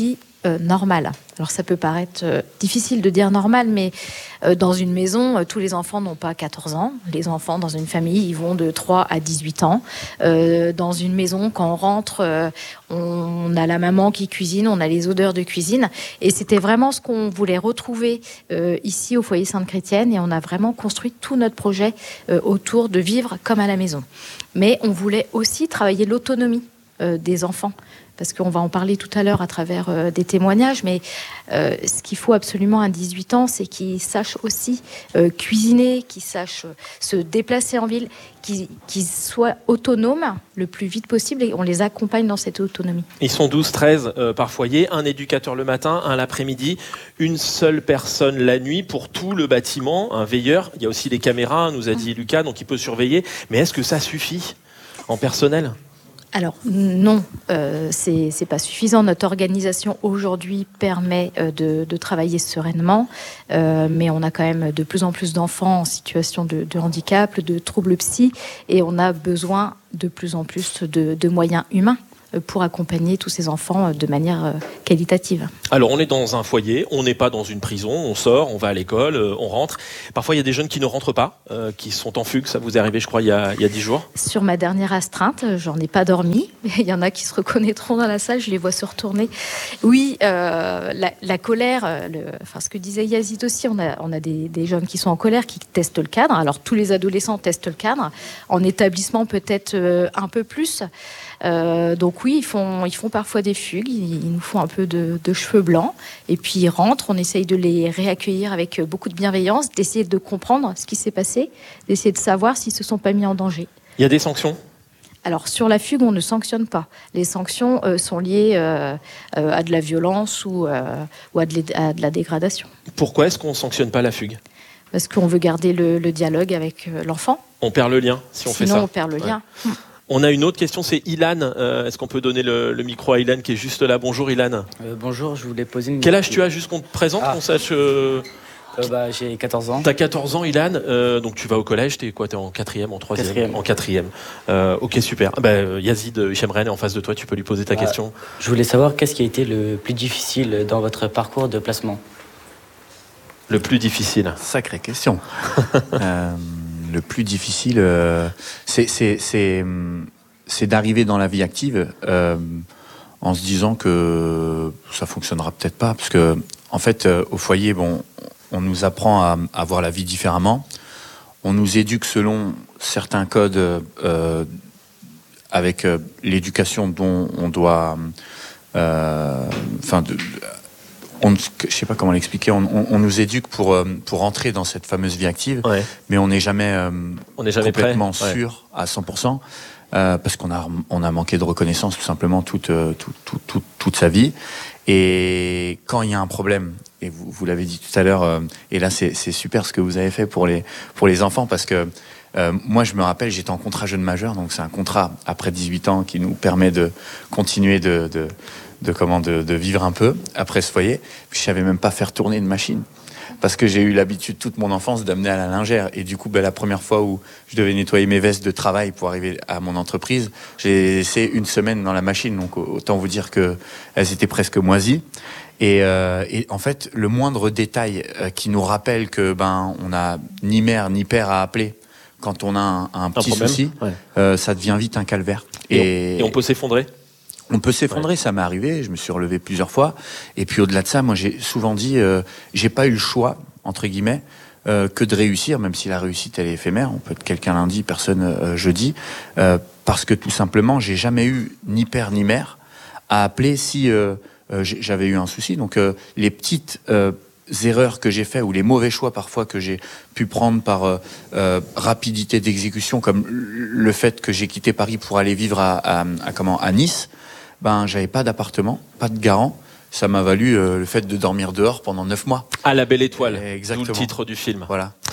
normal. Alors ça peut paraître difficile de dire normal, mais dans une maison, tous les enfants n'ont pas 14 ans. Les enfants dans une famille, ils vont de 3 à 18 ans. Dans une maison, quand on rentre, on a la maman qui cuisine, on a les odeurs de cuisine. Et c'était vraiment ce qu'on voulait retrouver ici au foyer Sainte-Chrétienne. Et on a vraiment construit tout notre projet autour de vivre comme à la maison. Mais on voulait aussi travailler l'autonomie des enfants. Parce qu'on va en parler tout à l'heure à travers des témoignages, mais ce qu'il faut absolument à 18 ans, c'est qu'ils sachent aussi cuisiner, qu'ils sachent se déplacer en ville, qu'ils soient autonomes le plus vite possible, et on les accompagne dans cette autonomie. Ils sont 12-13 par foyer, un éducateur le matin, un l'après-midi, une seule personne la nuit pour tout le bâtiment, un veilleur. Il y a aussi les caméras, nous a dit Lucas, donc il peut surveiller. Mais est-ce que ça suffit en personnel ? Alors non, c'est pas suffisant. Notre organisation aujourd'hui permet de travailler sereinement, mais on a quand même de plus en plus d'enfants en situation de handicap, de troubles psy, et on a besoin de plus en plus de moyens humains pour accompagner tous ces enfants de manière qualitative. Alors on est dans un foyer, on n'est pas dans une prison, on sort, on va à l'école, on rentre. Parfois il y a des jeunes qui ne rentrent pas, qui sont en fugue, ça vous est arrivé je crois il y a 10 jours. Sur ma dernière astreinte, j'en ai pas dormi, il y en a qui se reconnaîtront dans la salle, je les vois se retourner. Oui, la colère, ce que disait Yazid aussi, on a des jeunes qui sont en colère, qui testent le cadre. Alors tous les adolescents testent le cadre, en établissement peut-être un peu plus. Donc oui, ils font parfois des fugues, ils nous font un peu de cheveux blancs, et puis ils rentrent, on essaye de les réaccueillir avec beaucoup de bienveillance, d'essayer de comprendre ce qui s'est passé, d'essayer de savoir s'ils se sont pas mis en danger. Il y a des sanctions ? Alors sur la fugue, on ne sanctionne pas. Les sanctions sont liées à de la violence ou à de la dégradation. Pourquoi est-ce qu'on ne sanctionne pas la fugue ? Parce qu'on veut garder le dialogue avec l'enfant. On perd le lien si on fait ça. Sinon on perd le lien. On a une autre question, c'est Ilan. Est-ce qu'on peut donner le micro à Ilan qui est juste là ? Bonjour Ilan. Bonjour, je voulais poser une... Quel âge tu as, juste qu'on te présente, qu'on sache J'ai 14 ans. T'as 14 ans Ilan, donc tu vas au collège, t'es quoi ? T'es en 4e, en 3e ? En 4e. Ok, super. Yazid Chemren est en face de toi, tu peux lui poser ta question. Je voulais savoir qu'est-ce qui a été le plus difficile dans votre parcours de placement ? Le plus difficile ? Sacrée question. Le plus difficile, c'est d'arriver dans la vie active en se disant que ça fonctionnera peut-être pas, parce que en fait, au foyer, on nous apprend à voir la vie différemment. On nous éduque selon certains codes, avec l'éducation dont on doit, je sais pas comment l'expliquer. On nous éduque pour entrer dans cette fameuse vie active, mais on n'est jamais complètement sûr à 100%, parce qu'on a manqué de reconnaissance tout simplement toute sa vie. Et quand il y a un problème, et vous l'avez dit tout à l'heure, et là c'est super ce que vous avez fait pour les enfants, parce que moi je me rappelle, j'étais en contrat jeune majeur, donc c'est un contrat après 18 ans qui nous permet de continuer de vivre un peu après ce foyer. Puis je savais même pas faire tourner une machine, parce que j'ai eu l'habitude toute mon enfance d'amener à la lingère, et du coup la première fois où je devais nettoyer mes vestes de travail pour arriver à mon entreprise, j'ai laissé une semaine dans la machine, donc autant vous dire que elles étaient presque moisies. Et en fait, le moindre détail qui nous rappelle que on n'a ni mère ni père à appeler quand on a un petit souci, ça devient vite un calvaire. Et on peut s'effondrer. On peut s'effondrer, ça m'est arrivé, je me suis relevé plusieurs fois. Et puis au-delà de ça, moi j'ai souvent dit, j'ai pas eu le choix, entre guillemets, que de réussir, même si la réussite elle est éphémère. On peut être quelqu'un lundi, personne jeudi, parce que tout simplement, j'ai jamais eu ni père ni mère à appeler si j'avais eu un souci. Donc les petites erreurs que j'ai fait, ou les mauvais choix parfois que j'ai pu prendre par rapidité d'exécution, comme le fait que j'ai quitté Paris pour aller vivre à Nice. J'avais pas d'appartement, pas de garant. Ça m'a valu le fait de dormir dehors pendant 9 mois. À la Belle Étoile, exactement. D'où le titre du film. Voilà.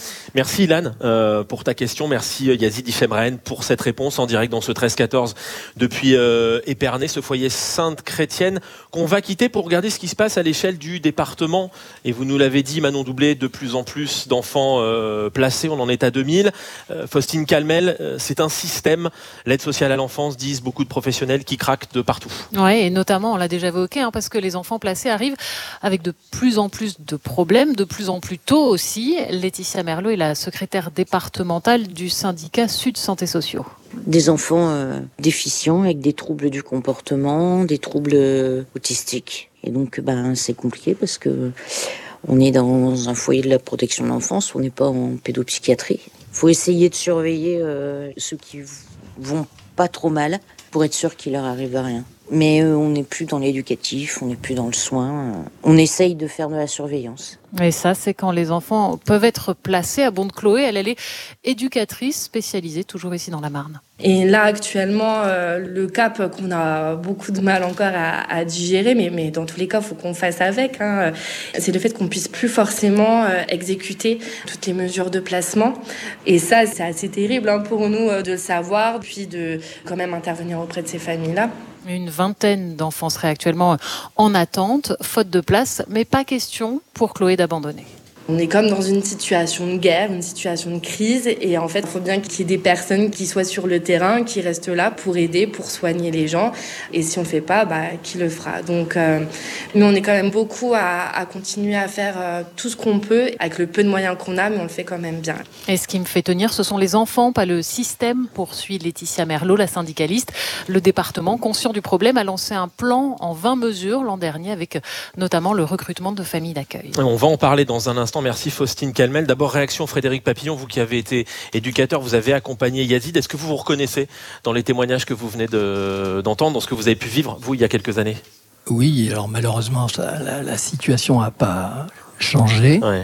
Merci Ilan pour ta question. Merci Yazid Ifemraen pour cette réponse en direct dans ce 13-14 depuis Épernay, ce foyer Sainte-Chrétienne qu'on va quitter pour regarder ce qui se passe à l'échelle du département. Et vous nous l'avez dit, Manon Doublet, de plus en plus d'enfants placés, on en est à 2000. Faustine Calmel, c'est un système, l'aide sociale à l'enfance, disent beaucoup de professionnels, qui craquent de partout. Oui, et notamment, on l'a déjà évoqué, parce que les enfants placés arrivent avec de plus en plus de problèmes, de plus en plus tôt aussi. Laetitia Merlot est la secrétaire départementale du syndicat Sud Santé Sociaux. Des enfants déficients avec des troubles du comportement, des troubles autistiques. Et donc, c'est compliqué parce que on est dans un foyer de la protection de l'enfance, on n'est pas en pédopsychiatrie. Il faut essayer de surveiller ceux qui vont pas trop mal pour être sûr qu'il leur arrive à rien. Mais on n'est plus dans l'éducatif, on n'est plus dans le soin. On essaye de faire de la surveillance. Et ça, c'est quand les enfants peuvent être placés à Bonde-Chloé. Elle est éducatrice spécialisée, toujours ici dans la Marne. Et là, actuellement, le cap qu'on a beaucoup de mal encore à digérer, mais dans tous les cas, il faut qu'on fasse avec. C'est le fait qu'on puisse plus forcément exécuter toutes les mesures de placement. Et ça, c'est assez terrible pour nous de le savoir, puis de quand même intervenir auprès de ces familles-là. Une vingtaine d'enfants seraient actuellement en attente, faute de place, mais pas question pour Chloé d'abandonner. On est comme dans une situation de guerre, une situation de crise, et en fait, il faut bien qu'il y ait des personnes qui soient sur le terrain, qui restent là pour aider, pour soigner les gens. Et si on ne le fait pas, qui le fera. Donc, nous, on est quand même beaucoup à continuer à faire tout ce qu'on peut, avec le peu de moyens qu'on a, mais on le fait quand même bien. Et ce qui me fait tenir, ce sont les enfants, pas le système, poursuit Laetitia Merlot, la syndicaliste. Le département, conscient du problème, a lancé un plan en 20 mesures l'an dernier, avec notamment le recrutement de familles d'accueil. On va en parler dans un instant. Merci Faustine Calmel. D'abord, réaction Frédéric Papillon, vous qui avez été éducateur, vous avez accompagné Yazid. Est-ce que vous vous reconnaissez dans les témoignages que vous venez d'entendre, dans ce que vous avez pu vivre, vous, il y a quelques années ? Oui, alors malheureusement, la situation n'a pas changé. Ouais.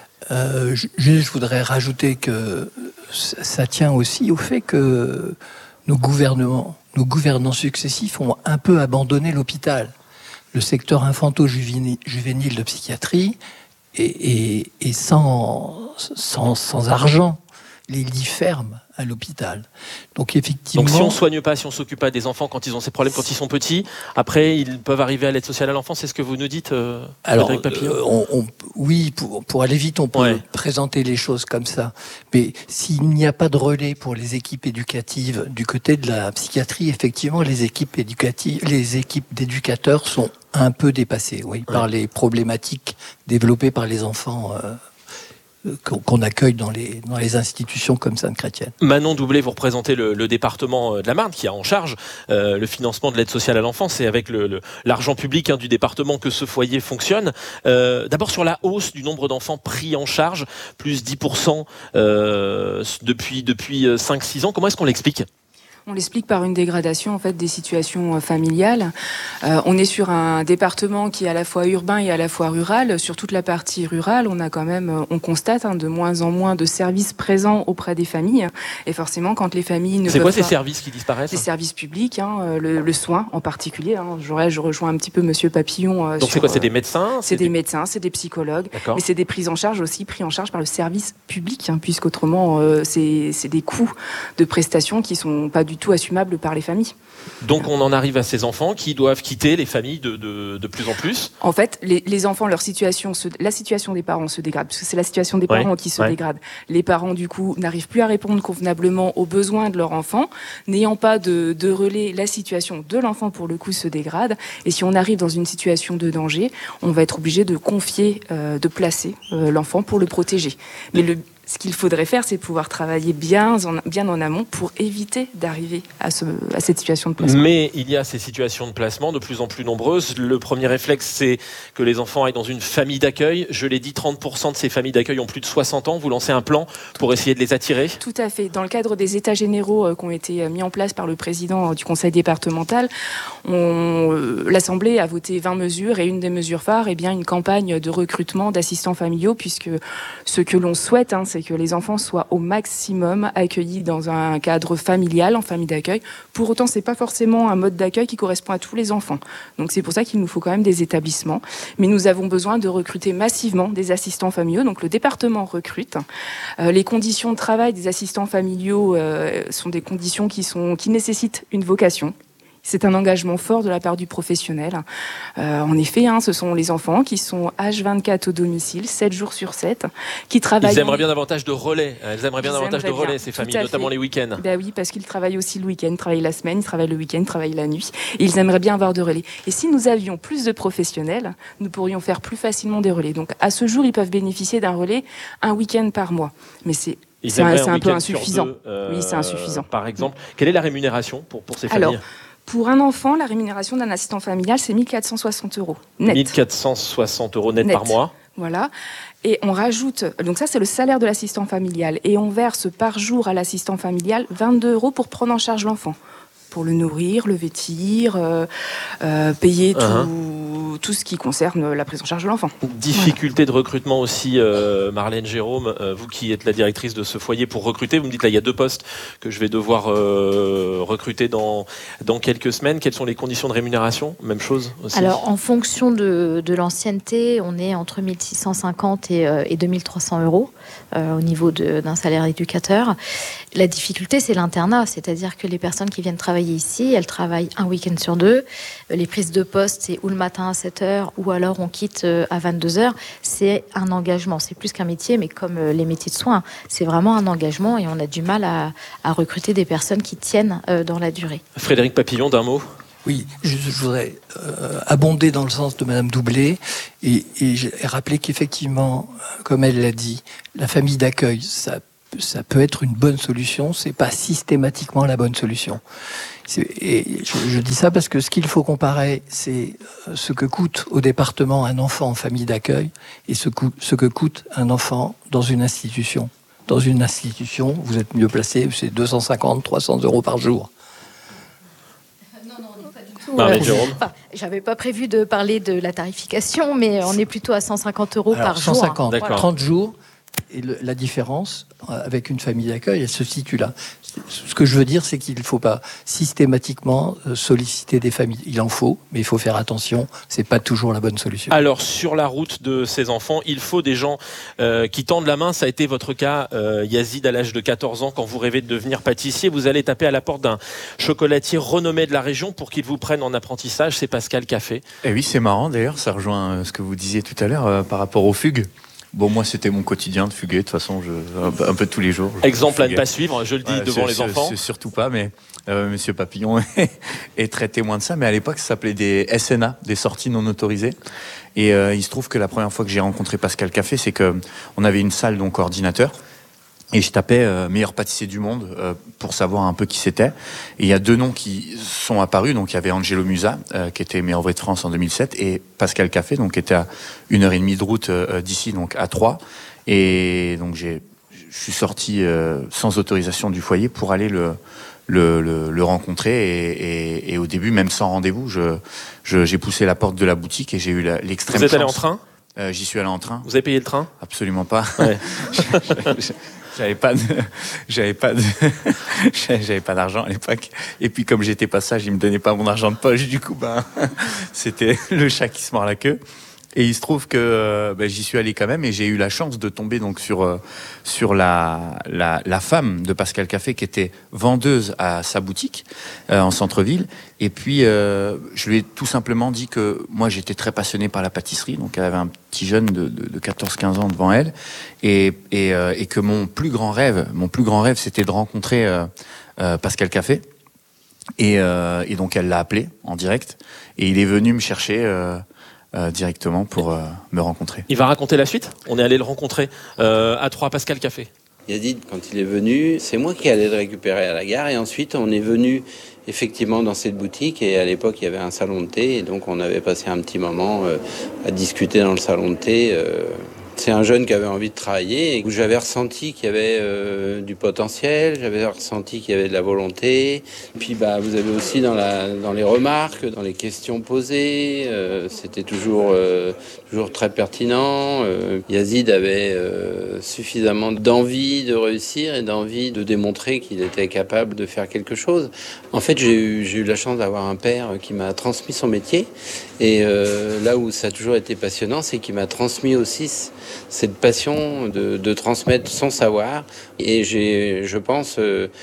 Je voudrais rajouter que ça tient aussi au fait que nos gouvernants successifs ont un peu abandonné l'hôpital. Le secteur infanto-juvénile de psychiatrie et sans argent, les lits ferment à l'hôpital. Donc effectivement. Donc si on ne soigne pas, si on ne s'occupe pas des enfants quand ils ont ces problèmes, quand ils sont petits, après ils peuvent arriver à l'aide sociale à l'enfance, c'est ce que vous nous dites, Frédéric Papillon ? Oui, pour aller vite, on peut présenter les choses comme ça. Mais s'il n'y a pas de relais pour les équipes éducatives du côté de la psychiatrie, effectivement, les équipes d'éducateurs sont un peu dépassées, par les problématiques développées par les enfants qu'on accueille dans les institutions comme Sainte-Chrétienne. Manon Doublet, vous représentez le département de la Marne qui a en charge le financement de l'aide sociale à l'enfance. C'est avec l'argent public du département que ce foyer fonctionne. D'abord sur la hausse du nombre d'enfants pris en charge, plus 10% depuis 5-6 ans. Comment est-ce qu'on l'explique ? On l'explique par une dégradation en fait des situations familiales. On est sur un département qui est à la fois urbain et à la fois rural. Sur toute la partie rurale, on constate de moins en moins de services présents auprès des familles. Et forcément, quand les familles ne peuvent pas... C'est quoi ces services qui disparaissent ? Les services publics, le soin en particulier. Je rejoins un petit peu Monsieur Papillon. Donc c'est quoi ? C'est des médecins ? C'est des médecins, c'est des psychologues. D'accord. Mais c'est des prises en charge aussi, pris en charge par le service public, puisqu'autrement, c'est des coûts de prestations qui sont pas du tout assumable par les familles. Donc on en arrive à ces enfants qui doivent quitter les familles de plus en plus. En fait, les enfants, la situation des parents se dégrade, parce que c'est la situation des parents qui se dégrade. Les parents, du coup, n'arrivent plus à répondre convenablement aux besoins de leur enfant. N'ayant pas de relais, la situation de l'enfant, pour le coup, se dégrade. Et si on arrive dans une situation de danger, on va être obligé de confier, de placer l'enfant pour le protéger. Mais ce qu'il faudrait faire, c'est pouvoir travailler bien en amont pour éviter d'arriver à cette situation de placement. Mais il y a ces situations de placement de plus en plus nombreuses. Le premier réflexe, c'est que les enfants aillent dans une famille d'accueil. Je l'ai dit, 30% de ces familles d'accueil ont plus de 60 ans. Vous lancez un plan pour essayer de les attirer ? Tout à fait. Dans le cadre des états généraux qui ont été mis en place par le président du conseil départemental, l'Assemblée a voté 20 mesures et une des mesures phares est bien une campagne de recrutement d'assistants familiaux, puisque ce que l'on souhaite, c'est que les enfants soient au maximum accueillis dans un cadre familial, en famille d'accueil. Pour autant, c'est pas forcément un mode d'accueil qui correspond à tous les enfants. Donc c'est pour ça qu'il nous faut quand même des établissements. Mais nous avons besoin de recruter massivement des assistants familiaux. Donc le département recrute. Les conditions de travail des assistants familiaux sont des conditions qui nécessitent une vocation. C'est un engagement fort de la part du professionnel. En effet, ce sont les enfants qui sont H24 au domicile, 7 jours sur 7, qui travaillent... Ils aimeraient bien davantage de relais. Ces familles, notamment les week-ends. Ben oui, parce qu'ils travaillent aussi le week-end, ils travaillent la semaine, ils travaillent le week-end, ils travaillent la nuit. Et ils aimeraient bien avoir de relais. Et si nous avions plus de professionnels, nous pourrions faire plus facilement des relais. Donc à ce jour, ils peuvent bénéficier d'un relais un week-end par mois. Mais c'est un peu insuffisant. Oui, c'est insuffisant. Par exemple, quelle est la rémunération pour ces familles ? Alors, pour un enfant, la rémunération d'un assistant familial, c'est 1 460 € net. 1 460 € net par mois. Voilà. Et on rajoute, donc ça c'est le salaire de l'assistant familial, et on verse par jour à l'assistant familial 22 € pour prendre en charge l'enfant, pour le nourrir, le vêtir, payer tout ce qui concerne la prise en charge de l'enfant. Difficulté de recrutement aussi, Marlène Jérôme, vous qui êtes la directrice de ce foyer pour recruter, vous me dites là il y a 2 postes que je vais devoir recruter dans quelques semaines. Quelles sont les conditions de rémunération ? Même chose aussi. Alors en fonction de l'ancienneté, on est entre 1 650 et 2 300 € au niveau d'un salaire éducateur. La difficulté c'est l'internat, c'est-à-dire que les personnes qui viennent travailler ici, elles travaillent un week-end sur 2. Les prises de poste, c'est ou le matin à 7h ou alors on quitte à 22h. C'est un engagement, c'est plus qu'un métier, mais comme les métiers de soins, c'est vraiment un engagement et on a du mal à recruter des personnes qui tiennent dans la durée. Frédéric Papillon, d'un mot ? Oui, je voudrais abonder dans le sens de Madame Doublet et rappeler qu'effectivement, comme elle l'a dit, la famille d'accueil, ça peut être une bonne solution, c'est pas systématiquement la bonne solution. Et je dis ça parce que ce qu'il faut comparer, c'est ce que coûte au département un enfant en famille d'accueil et ce que coûte un enfant dans une institution. Dans une institution, vous êtes mieux placé, c'est 250, 300 € par jour. J'avais pas prévu de parler de la tarification, mais on est plutôt à 150 € par jour. 150, 30 jours. Et la différence avec une famille d'accueil, elle se situe là. Ce que je veux dire, c'est qu'il ne faut pas systématiquement solliciter des familles. Il en faut, mais il faut faire attention. C'est pas toujours la bonne solution. Alors, sur la route de ces enfants, il faut des gens qui tendent la main. Ça a été votre cas, Yazid, à l'âge de 14 ans. Quand vous rêvez de devenir pâtissier, vous allez taper à la porte d'un chocolatier renommé de la région pour qu'il vous prenne en apprentissage. C'est Pascal Café. Et oui, c'est marrant d'ailleurs. Ça rejoint ce que vous disiez tout à l'heure par rapport aux fugues. Bon, moi, c'était mon quotidien de fuguer. De toute façon, un peu tous les jours. Exemple à ne pas suivre, je le dis devant les enfants. C'est surtout pas, mais Monsieur Papillon est très témoin de ça. Mais à l'époque, ça s'appelait des SNA, des sorties non autorisées. Et il se trouve que la première fois que j'ai rencontré Pascal Café, c'est qu'on avait une salle donc ordinateur. Et je tapais meilleur pâtissier du monde pour savoir un peu qui c'était. Et il y a 2 noms qui sont apparus. Donc il y avait Angelo Musa, qui était meilleur ouvrier de France en 2007, et Pascal Café, donc qui était à 1h30 de route d'ici, donc à 3. Et donc je suis sorti sans autorisation du foyer pour aller le rencontrer. Et au début, même sans rendez-vous, j'ai poussé la porte de la boutique et j'ai eu l'extrême chance. Vous êtes allé en train ? J'y suis allé en train. Vous avez payé le train ? Absolument pas. Ouais. J'avais pas d'argent à l'époque. Et puis comme j'étais pas sage, ils me donnaient pas mon argent de poche. Du coup, c'était le chat qui se mord la queue. Et il se trouve que j'y suis allé quand même et j'ai eu la chance de tomber donc sur la femme de Pascal Café qui était vendeuse à sa boutique en centre-ville. Et puis je lui ai tout simplement dit que moi j'étais très passionné par la pâtisserie, donc elle avait un petit jeune de 14-15 ans devant elle et que mon plus grand rêve c'était de rencontrer Pascal Café. Et donc elle l'a appelé en direct et il est venu me chercher directement pour me rencontrer. Il va raconter la suite. On est allé le rencontrer à 3 Pascal Café. Yazid, quand il est venu, c'est moi qui allais le récupérer à la gare et ensuite on est venu effectivement dans cette boutique et à l'époque il y avait un salon de thé et donc on avait passé un petit moment à discuter dans le salon de thé. C'est un jeune qui avait envie de travailler et où j'avais ressenti qu'il y avait du potentiel, j'avais ressenti qu'il y avait de la volonté. Puis vous avez aussi dans les remarques, dans les questions posées, c'était toujours très pertinent. Yazid avait suffisamment d'envie de réussir et d'envie de démontrer qu'il était capable de faire quelque chose. En fait, j'ai eu la chance d'avoir un père qui m'a transmis son métier et là où ça a toujours été passionnant, c'est qu'il m'a transmis aussi cette passion de transmettre son savoir et j'ai, je pense,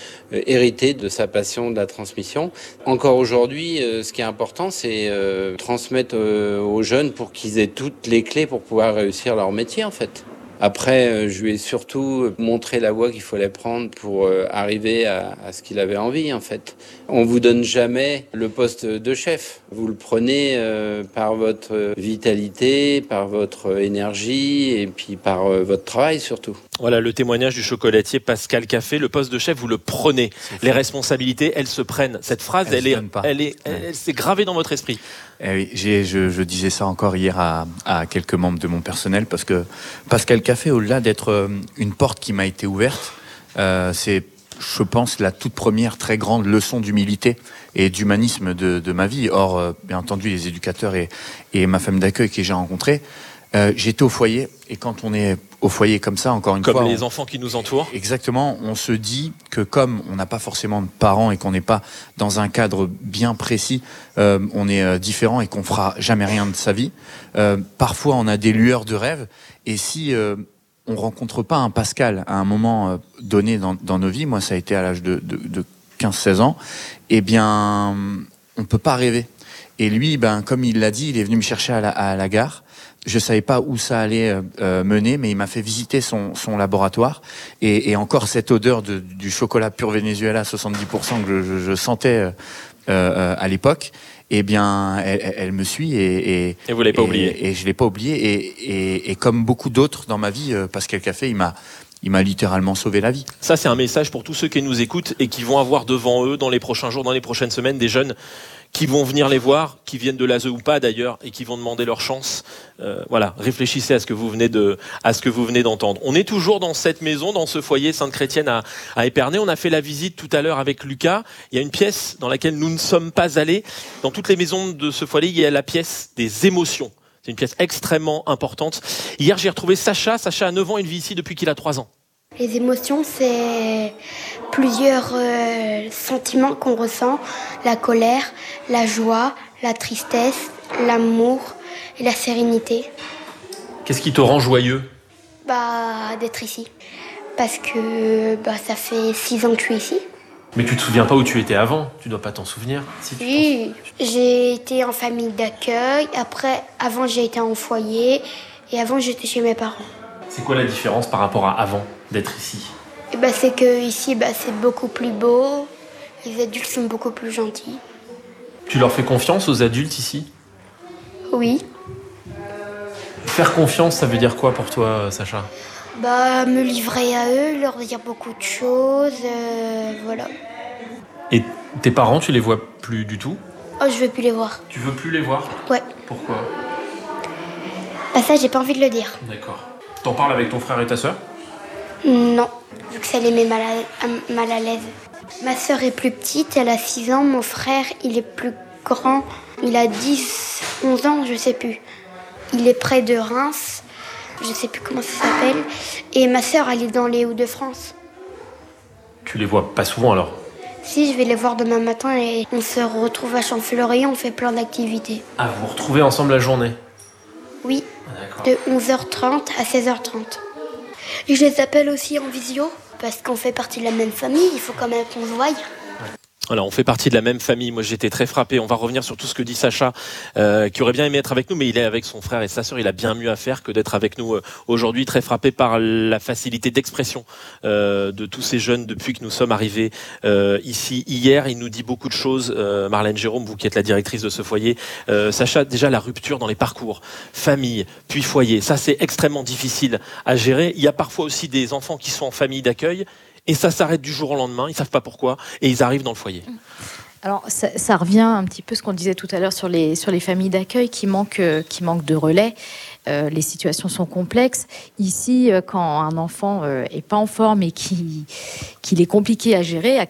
hérité de sa passion de la transmission. Encore aujourd'hui, ce qui est important, c'est transmettre aux jeunes pour qu'ils aient toutes les clés pour pouvoir réussir leur métier, en fait. Après, je lui ai surtout montré la voie qu'il fallait prendre pour arriver à ce qu'il avait envie, en fait. On vous donne jamais le poste de chef. Vous le prenez par votre vitalité, par votre énergie et puis par votre travail surtout. Voilà le témoignage du chocolatier Pascal Caffé. Le poste de chef, vous le prenez. Les responsabilités, elles se prennent. Cette phrase, elle s'est gravée dans votre esprit. Eh oui, je disais ça encore hier à quelques membres de mon personnel parce que Pascal Caffé, au-delà d'être une porte qui m'a été ouverte, c'est, je pense, la toute première très grande leçon d'humilité et d'humanisme de ma vie. Or, bien entendu, les éducateurs et ma femme d'accueil que j'ai rencontrée, j'étais au foyer et quand on est au foyer comme ça, encore une fois... Comme les enfants qui nous entourent. Exactement, on se dit que comme on n'a pas forcément de parents et qu'on n'est pas dans un cadre bien précis, on est différent et qu'on fera jamais rien de sa vie. Parfois, on a des lueurs de rêve et si on rencontre pas un Pascal à un moment donné dans nos vies, moi ça a été à l'âge de 15-16 ans, eh bien, on peut pas rêver. Et lui, comme il l'a dit, il est venu me chercher à la gare. Je savais pas où ça allait mener, mais il m'a fait visiter son laboratoire et encore cette odeur du chocolat pur Venezuela 70% que je sentais à l'époque. Eh bien, elle me suit et vous l'avez pas oublié. Et je l'ai pas oublié et comme beaucoup d'autres dans ma vie, Pascal Caffé, il m'a littéralement sauvé la vie. Ça, c'est un message pour tous ceux qui nous écoutent et qui vont avoir devant eux, dans les prochains jours, dans les prochaines semaines, des jeunes qui vont venir les voir, qui viennent de l'ASE ou pas d'ailleurs, et qui vont demander leur chance. Voilà, réfléchissez à ce que vous venez d'entendre. On est toujours dans cette maison, dans ce foyer Sainte-Chrétienne à Épernay. On a fait la visite tout à l'heure avec Lucas. Il y a une pièce dans laquelle nous ne sommes pas allés. Dans toutes les maisons de ce foyer, il y a la pièce des émotions. C'est une pièce extrêmement importante. Hier, j'ai retrouvé Sacha. Sacha a 9 ans, il vit ici depuis qu'il a 3 ans. Les émotions, c'est plusieurs sentiments qu'on ressent. La colère, la joie, la tristesse, l'amour et la sérénité. Qu'est-ce qui te rend joyeux ? D'être ici. Parce que ça fait 6 ans que je suis ici. Mais tu te souviens pas où tu étais avant ? Tu dois pas t'en souvenir ? Oui, j'ai été en famille d'accueil. Après, avant, j'ai été en foyer. Et avant, j'étais chez mes parents. C'est quoi la différence par rapport à avant d'être ici ? C'est que ici, c'est beaucoup plus beau. Les adultes sont beaucoup plus gentils. Tu leur fais confiance aux adultes ici ? Oui. Faire confiance, ça veut dire quoi pour toi, Sacha ? Me livrer à eux, leur dire beaucoup de choses, voilà. Et tes parents, tu les vois plus du tout ? Oh, je veux plus les voir. Tu veux plus les voir ? Ouais. Pourquoi ? Ça, j'ai pas envie de le dire. D'accord. T'en parles avec ton frère et ta sœur ? Non, vu que ça les met mal à l'aise. Ma sœur est plus petite, elle a 6 ans. Mon frère, il est plus grand. Il a 11 ans, je sais plus. Il est près de Reims. Je sais plus comment ça s'appelle. Et ma sœur, elle est dans les Hauts-de-France. Tu les vois pas souvent alors ? Si, je vais les voir demain matin et on se retrouve à Champfleury, on fait plein d'activités. Ah, vous vous retrouvez ensemble la journée ? Oui, de 11h30 à 16h30. Et je les appelle aussi en visio, parce qu'on fait partie de la même famille, il faut quand même qu'on se voie. Voilà, on fait partie de la même famille. Moi, j'étais très frappé. On va revenir sur tout ce que dit Sacha, qui aurait bien aimé être avec nous, mais il est avec son frère et sa sœur. Il a bien mieux à faire que d'être avec nous aujourd'hui. Très frappé par la facilité d'expression de tous ces jeunes depuis que nous sommes arrivés ici hier. Il nous dit beaucoup de choses. Marlène Jérôme, vous qui êtes la directrice de ce foyer. Sacha, déjà la rupture dans les parcours. Famille, puis foyer. Ça, c'est extrêmement difficile à gérer. Il y a parfois aussi des enfants qui sont en famille d'accueil. Et ça s'arrête du jour au lendemain, ils ne savent pas pourquoi, et ils arrivent dans le foyer. Alors, ça revient un petit peu à ce qu'on disait tout à l'heure sur les familles d'accueil qui manquent de relais. Les situations sont complexes. Ici, quand un enfant est pas en forme et qu'il est compliqué à gérer,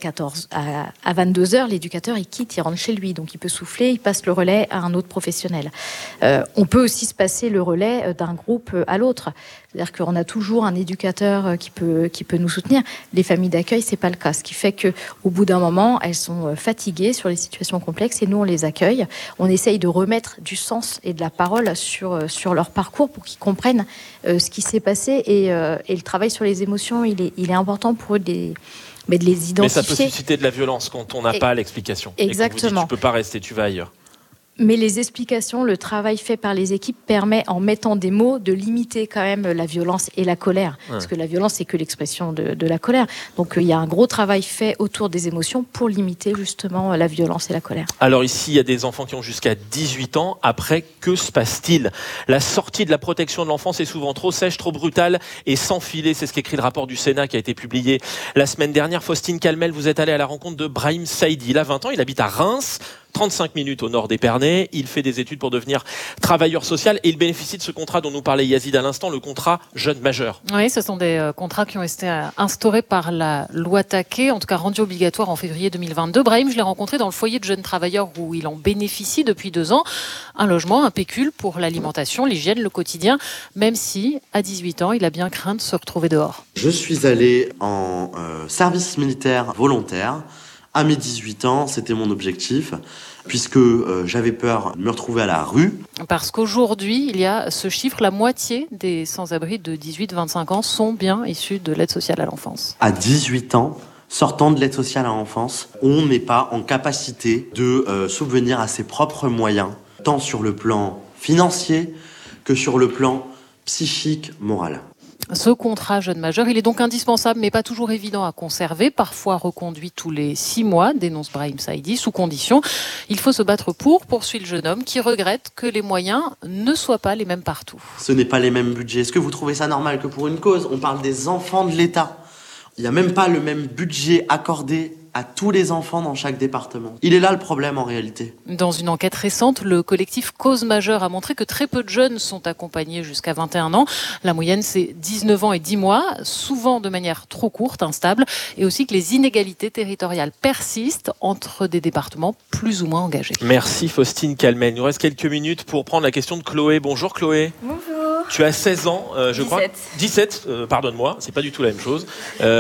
à 22 heures, l'éducateur, il quitte, il rentre chez lui. Donc, il peut souffler, il passe le relais à un autre professionnel. On peut aussi se passer le relais d'un groupe à l'autre. C'est-à-dire qu'on a toujours un éducateur qui peut nous soutenir. Les familles d'accueil, c'est pas le cas. Ce qui fait qu'au bout d'un moment, elles sont fatiguées sur les situations complexes et nous, on les accueille. On essaye de remettre du sens et de la parole sur leur parcours pour qu'ils comprennent ce qui s'est passé et le travail sur les émotions, il est important pour eux de les identifier. Mais ça peut susciter de la violence quand on n'a pas l'explication. Exactement. Et qu'on vous dit, tu peux pas rester, tu vas ailleurs. Mais les explications, le travail fait par les équipes permet, en mettant des mots, de limiter quand même la violence et la colère. Ouais. Parce que la violence, c'est que l'expression de la colère. Donc il y a un gros travail fait autour des émotions pour limiter justement la violence et la colère. Alors ici, il y a des enfants qui ont jusqu'à 18 ans. Après, que se passe-t-il ? La sortie de la protection de l'enfance est souvent trop sèche, trop brutale et sans filet. C'est ce qu'écrit le rapport du Sénat qui a été publié la semaine dernière. Faustine Calmel, vous êtes allée à la rencontre de Brahim Saïdi. Il a 20 ans, il habite à Reims. 35 minutes au nord d'Épernay. Il fait des études pour devenir travailleur social et il bénéficie de ce contrat dont nous parlait Yazid à l'instant, le contrat jeune majeur. Oui, ce sont des contrats qui ont été instaurés par la loi Taquet, en tout cas rendus obligatoires en février 2022. Brahim, je l'ai rencontré dans le foyer de jeunes travailleurs où il en bénéficie depuis 2 ans. Un logement, un pécule pour l'alimentation, l'hygiène, le quotidien, même si, à 18 ans, il a bien craint de se retrouver dehors. Je suis allé en service militaire volontaire. À mes 18 ans, c'était mon objectif, puisque j'avais peur de me retrouver à la rue. Parce qu'aujourd'hui, il y a ce chiffre, la moitié des sans-abri de 18-25 ans sont bien issus de l'aide sociale à l'enfance. À 18 ans, sortant de l'aide sociale à l'enfance, on n'est pas en capacité de subvenir à ses propres moyens, tant sur le plan financier que sur le plan psychique, moral. Ce contrat jeune majeur, il est donc indispensable, mais pas toujours évident à conserver, parfois reconduit tous les 6 mois, dénonce Brahim Saïdi, sous condition. Il faut se battre poursuit le jeune homme, qui regrette que les moyens ne soient pas les mêmes partout. Ce n'est pas les mêmes budgets. Est-ce que vous trouvez ça normal que pour une cause, on parle des enfants de l'État ? Il n'y a même pas le même budget accordé à tous les enfants dans chaque département. Il est là le problème en réalité. Dans une enquête récente, le collectif Cause Majeure a montré que très peu de jeunes sont accompagnés jusqu'à 21 ans. La moyenne, c'est 19 ans et 10 mois, souvent de manière trop courte, instable, et aussi que les inégalités territoriales persistent entre des départements plus ou moins engagés. Merci Faustine Calmel. Il nous reste quelques minutes pour prendre la question de Chloé. Bonjour Chloé. Bonjour. Tu as 16 ans, je 17. crois. 17, pardonne-moi, c'est pas du tout la même chose.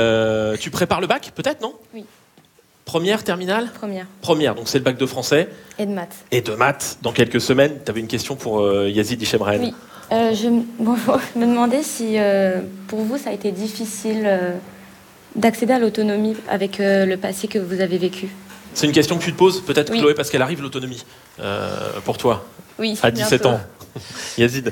Tu prépares le bac, peut-être, non ? Oui. Première, terminale ? Première. Première, donc c'est le bac de français. Et de maths. Et de maths, dans quelques semaines. Tu avais une question pour Yazid Ichemraen. Oui. Je me demandais si, pour vous, ça a été difficile d'accéder à l'autonomie avec le passé que vous avez vécu. C'est une question que tu te poses, peut-être, oui. Chloé, parce qu'elle arrive, l'autonomie, pour toi. Oui, à 17 ans. Yazid.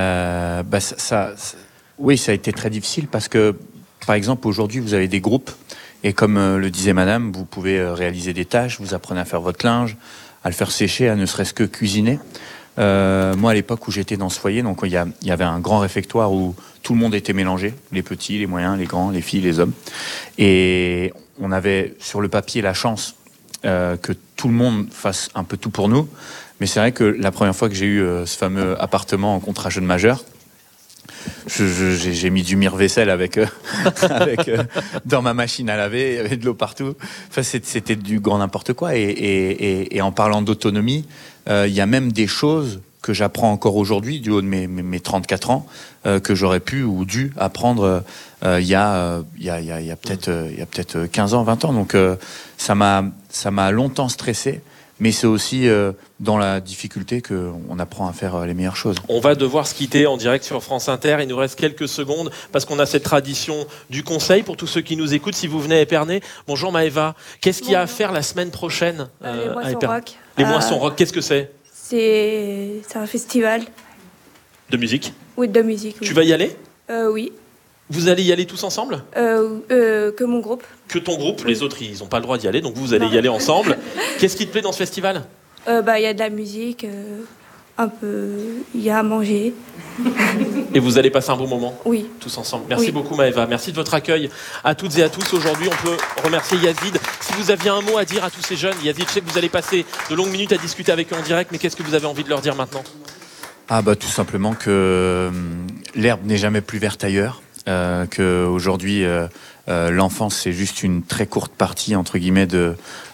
Oui, ça a été très difficile parce que, par exemple, aujourd'hui, vous avez des groupes. Et comme le disait madame, vous pouvez réaliser des tâches, vous apprenez à faire votre linge, à le faire sécher, à ne serait-ce que cuisiner. Moi, à l'époque où j'étais dans ce foyer, donc il y avait un grand réfectoire où tout le monde était mélangé, les petits, les moyens, les grands, les filles, les hommes. Et on avait sur le papier la chance que tout le monde fasse un peu tout pour nous. Mais c'est vrai que la première fois que j'ai eu ce fameux appartement en contrat jeune majeur, j'ai mis du mire-vaisselle dans ma machine à laver, il y avait de l'eau partout. Enfin, c'était du grand n'importe quoi. Et en parlant d'autonomie, il y a même des choses que j'apprends encore aujourd'hui, du haut de mes 34 ans, que j'aurais pu ou dû apprendre il y a peut-être 15 ans, 20 ans. Donc ça m'a longtemps stressé. Mais c'est aussi dans la difficulté qu'on apprend à faire les meilleures choses. On va devoir se quitter en direct sur France Inter. Il nous reste quelques secondes parce qu'on a cette tradition du conseil pour tous ceux qui nous écoutent. Si vous venez à Épernay, bonjour Maëva. Qu'est-ce qu'il y a à faire la semaine prochaine les Moissons Rock. Les Moissons Rock, qu'est-ce que c'est ? C'est un festival. De musique ? Oui, de musique. Oui. Tu vas y aller ? Oui. Vous allez y aller tous ensemble ? Que mon groupe. Que ton groupe, les autres ils n'ont pas le droit d'y aller, donc vous allez y aller ensemble. Qu'est-ce qui te plaît dans ce festival ? Il y a de la musique, un peu, il y a à manger. Et vous allez passer un bon moment? Oui. Tous ensemble. Merci beaucoup Maëva. Merci de votre accueil à toutes et à tous. Aujourd'hui, on peut remercier Yazid. Si vous aviez un mot à dire à tous ces jeunes, Yazid, je sais que vous allez passer de longues minutes à discuter avec eux en direct, mais qu'est-ce que vous avez envie de leur dire maintenant? Tout simplement que l'herbe n'est jamais plus verte ailleurs, qu'aujourd'hui l'enfance c'est juste une très courte partie entre guillemets de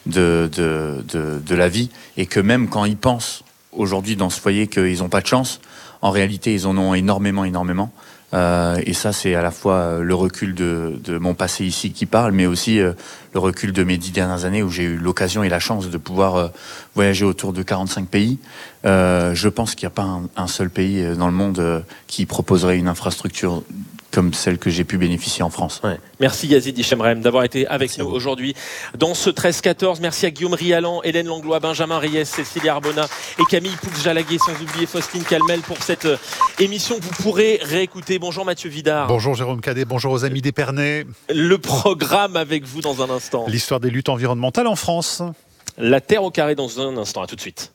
la vie, et que même quand ils pensent aujourd'hui dans ce foyer qu'ils n'ont pas de chance, en réalité ils en ont énormément. Et ça, c'est à la fois le recul de mon passé ici qui parle, mais aussi le recul de mes 10 dernières années où j'ai eu l'occasion et la chance de pouvoir voyager autour de 45 pays. Je pense qu'il n'y a pas un seul pays dans le monde qui proposerait une infrastructure comme celle que j'ai pu bénéficier en France. Ouais. Merci Yazid Hichemrem d'avoir été avec nous aujourd'hui dans ce 13-14. Merci à Guillaume Rialan, Hélène Langlois, Benjamin Reyes, Cécilia Arbona et Camille Poux-Jalaguet, sans oublier Faustine Calmel pour cette émission que vous pourrez réécouter. Bonjour Mathieu Vidard. Bonjour Jérôme Cadet, bonjour aux amis d'Épernay. Le programme avec vous dans un instant. L'histoire des luttes environnementales en France. La Terre au carré dans un instant, à tout de suite.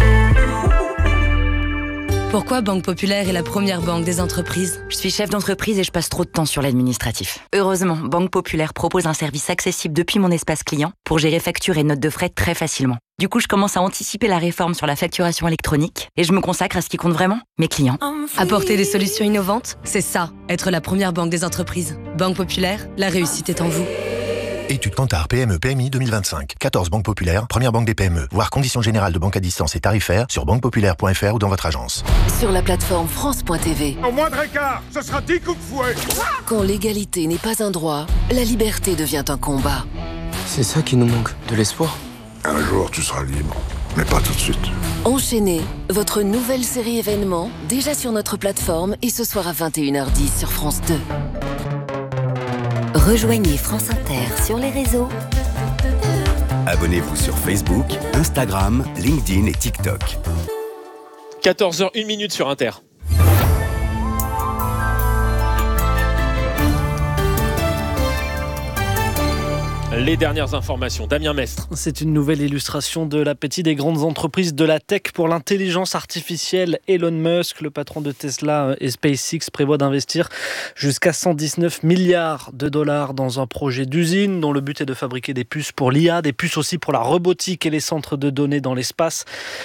Pourquoi Banque Populaire est la première banque des entreprises? Je suis chef d'entreprise et je passe trop de temps sur l'administratif. Heureusement, Banque Populaire propose un service accessible depuis mon espace client pour gérer factures et notes de frais très facilement. Du coup, je commence à anticiper la réforme sur la facturation électronique et je me consacre à ce qui compte vraiment, mes clients. Apporter des solutions innovantes, c'est ça, être la première banque des entreprises. Banque Populaire, la réussite est en vous. Étude Kantar PME PMI 2025. 14 banques populaires, première banque des PME. Voir conditions générales de banque à distance et tarifaires sur banquepopulaire.fr ou dans votre agence. Sur la plateforme France.tv. Au moindre écart, ce sera 10 coups de fouet. Quand l'égalité n'est pas un droit, la liberté devient un combat. C'est ça qui nous manque, de l'espoir. Un jour, tu seras libre, mais pas tout de suite. Enchaînez, votre nouvelle série événement, déjà sur notre plateforme et ce soir à 21h10 sur France 2. Rejoignez France Inter sur les réseaux. Abonnez-vous sur Facebook, Instagram, LinkedIn et TikTok. 14h01 sur Inter. Les dernières informations, Damien Mestre. C'est une nouvelle illustration de l'appétit des grandes entreprises de la tech pour l'intelligence artificielle. Elon Musk, le patron de Tesla et SpaceX, prévoit d'investir jusqu'à 119 milliards de dollars dans un projet d'usine dont le but est de fabriquer des puces pour l'IA, des puces aussi pour la robotique et les centres de données dans l'espace.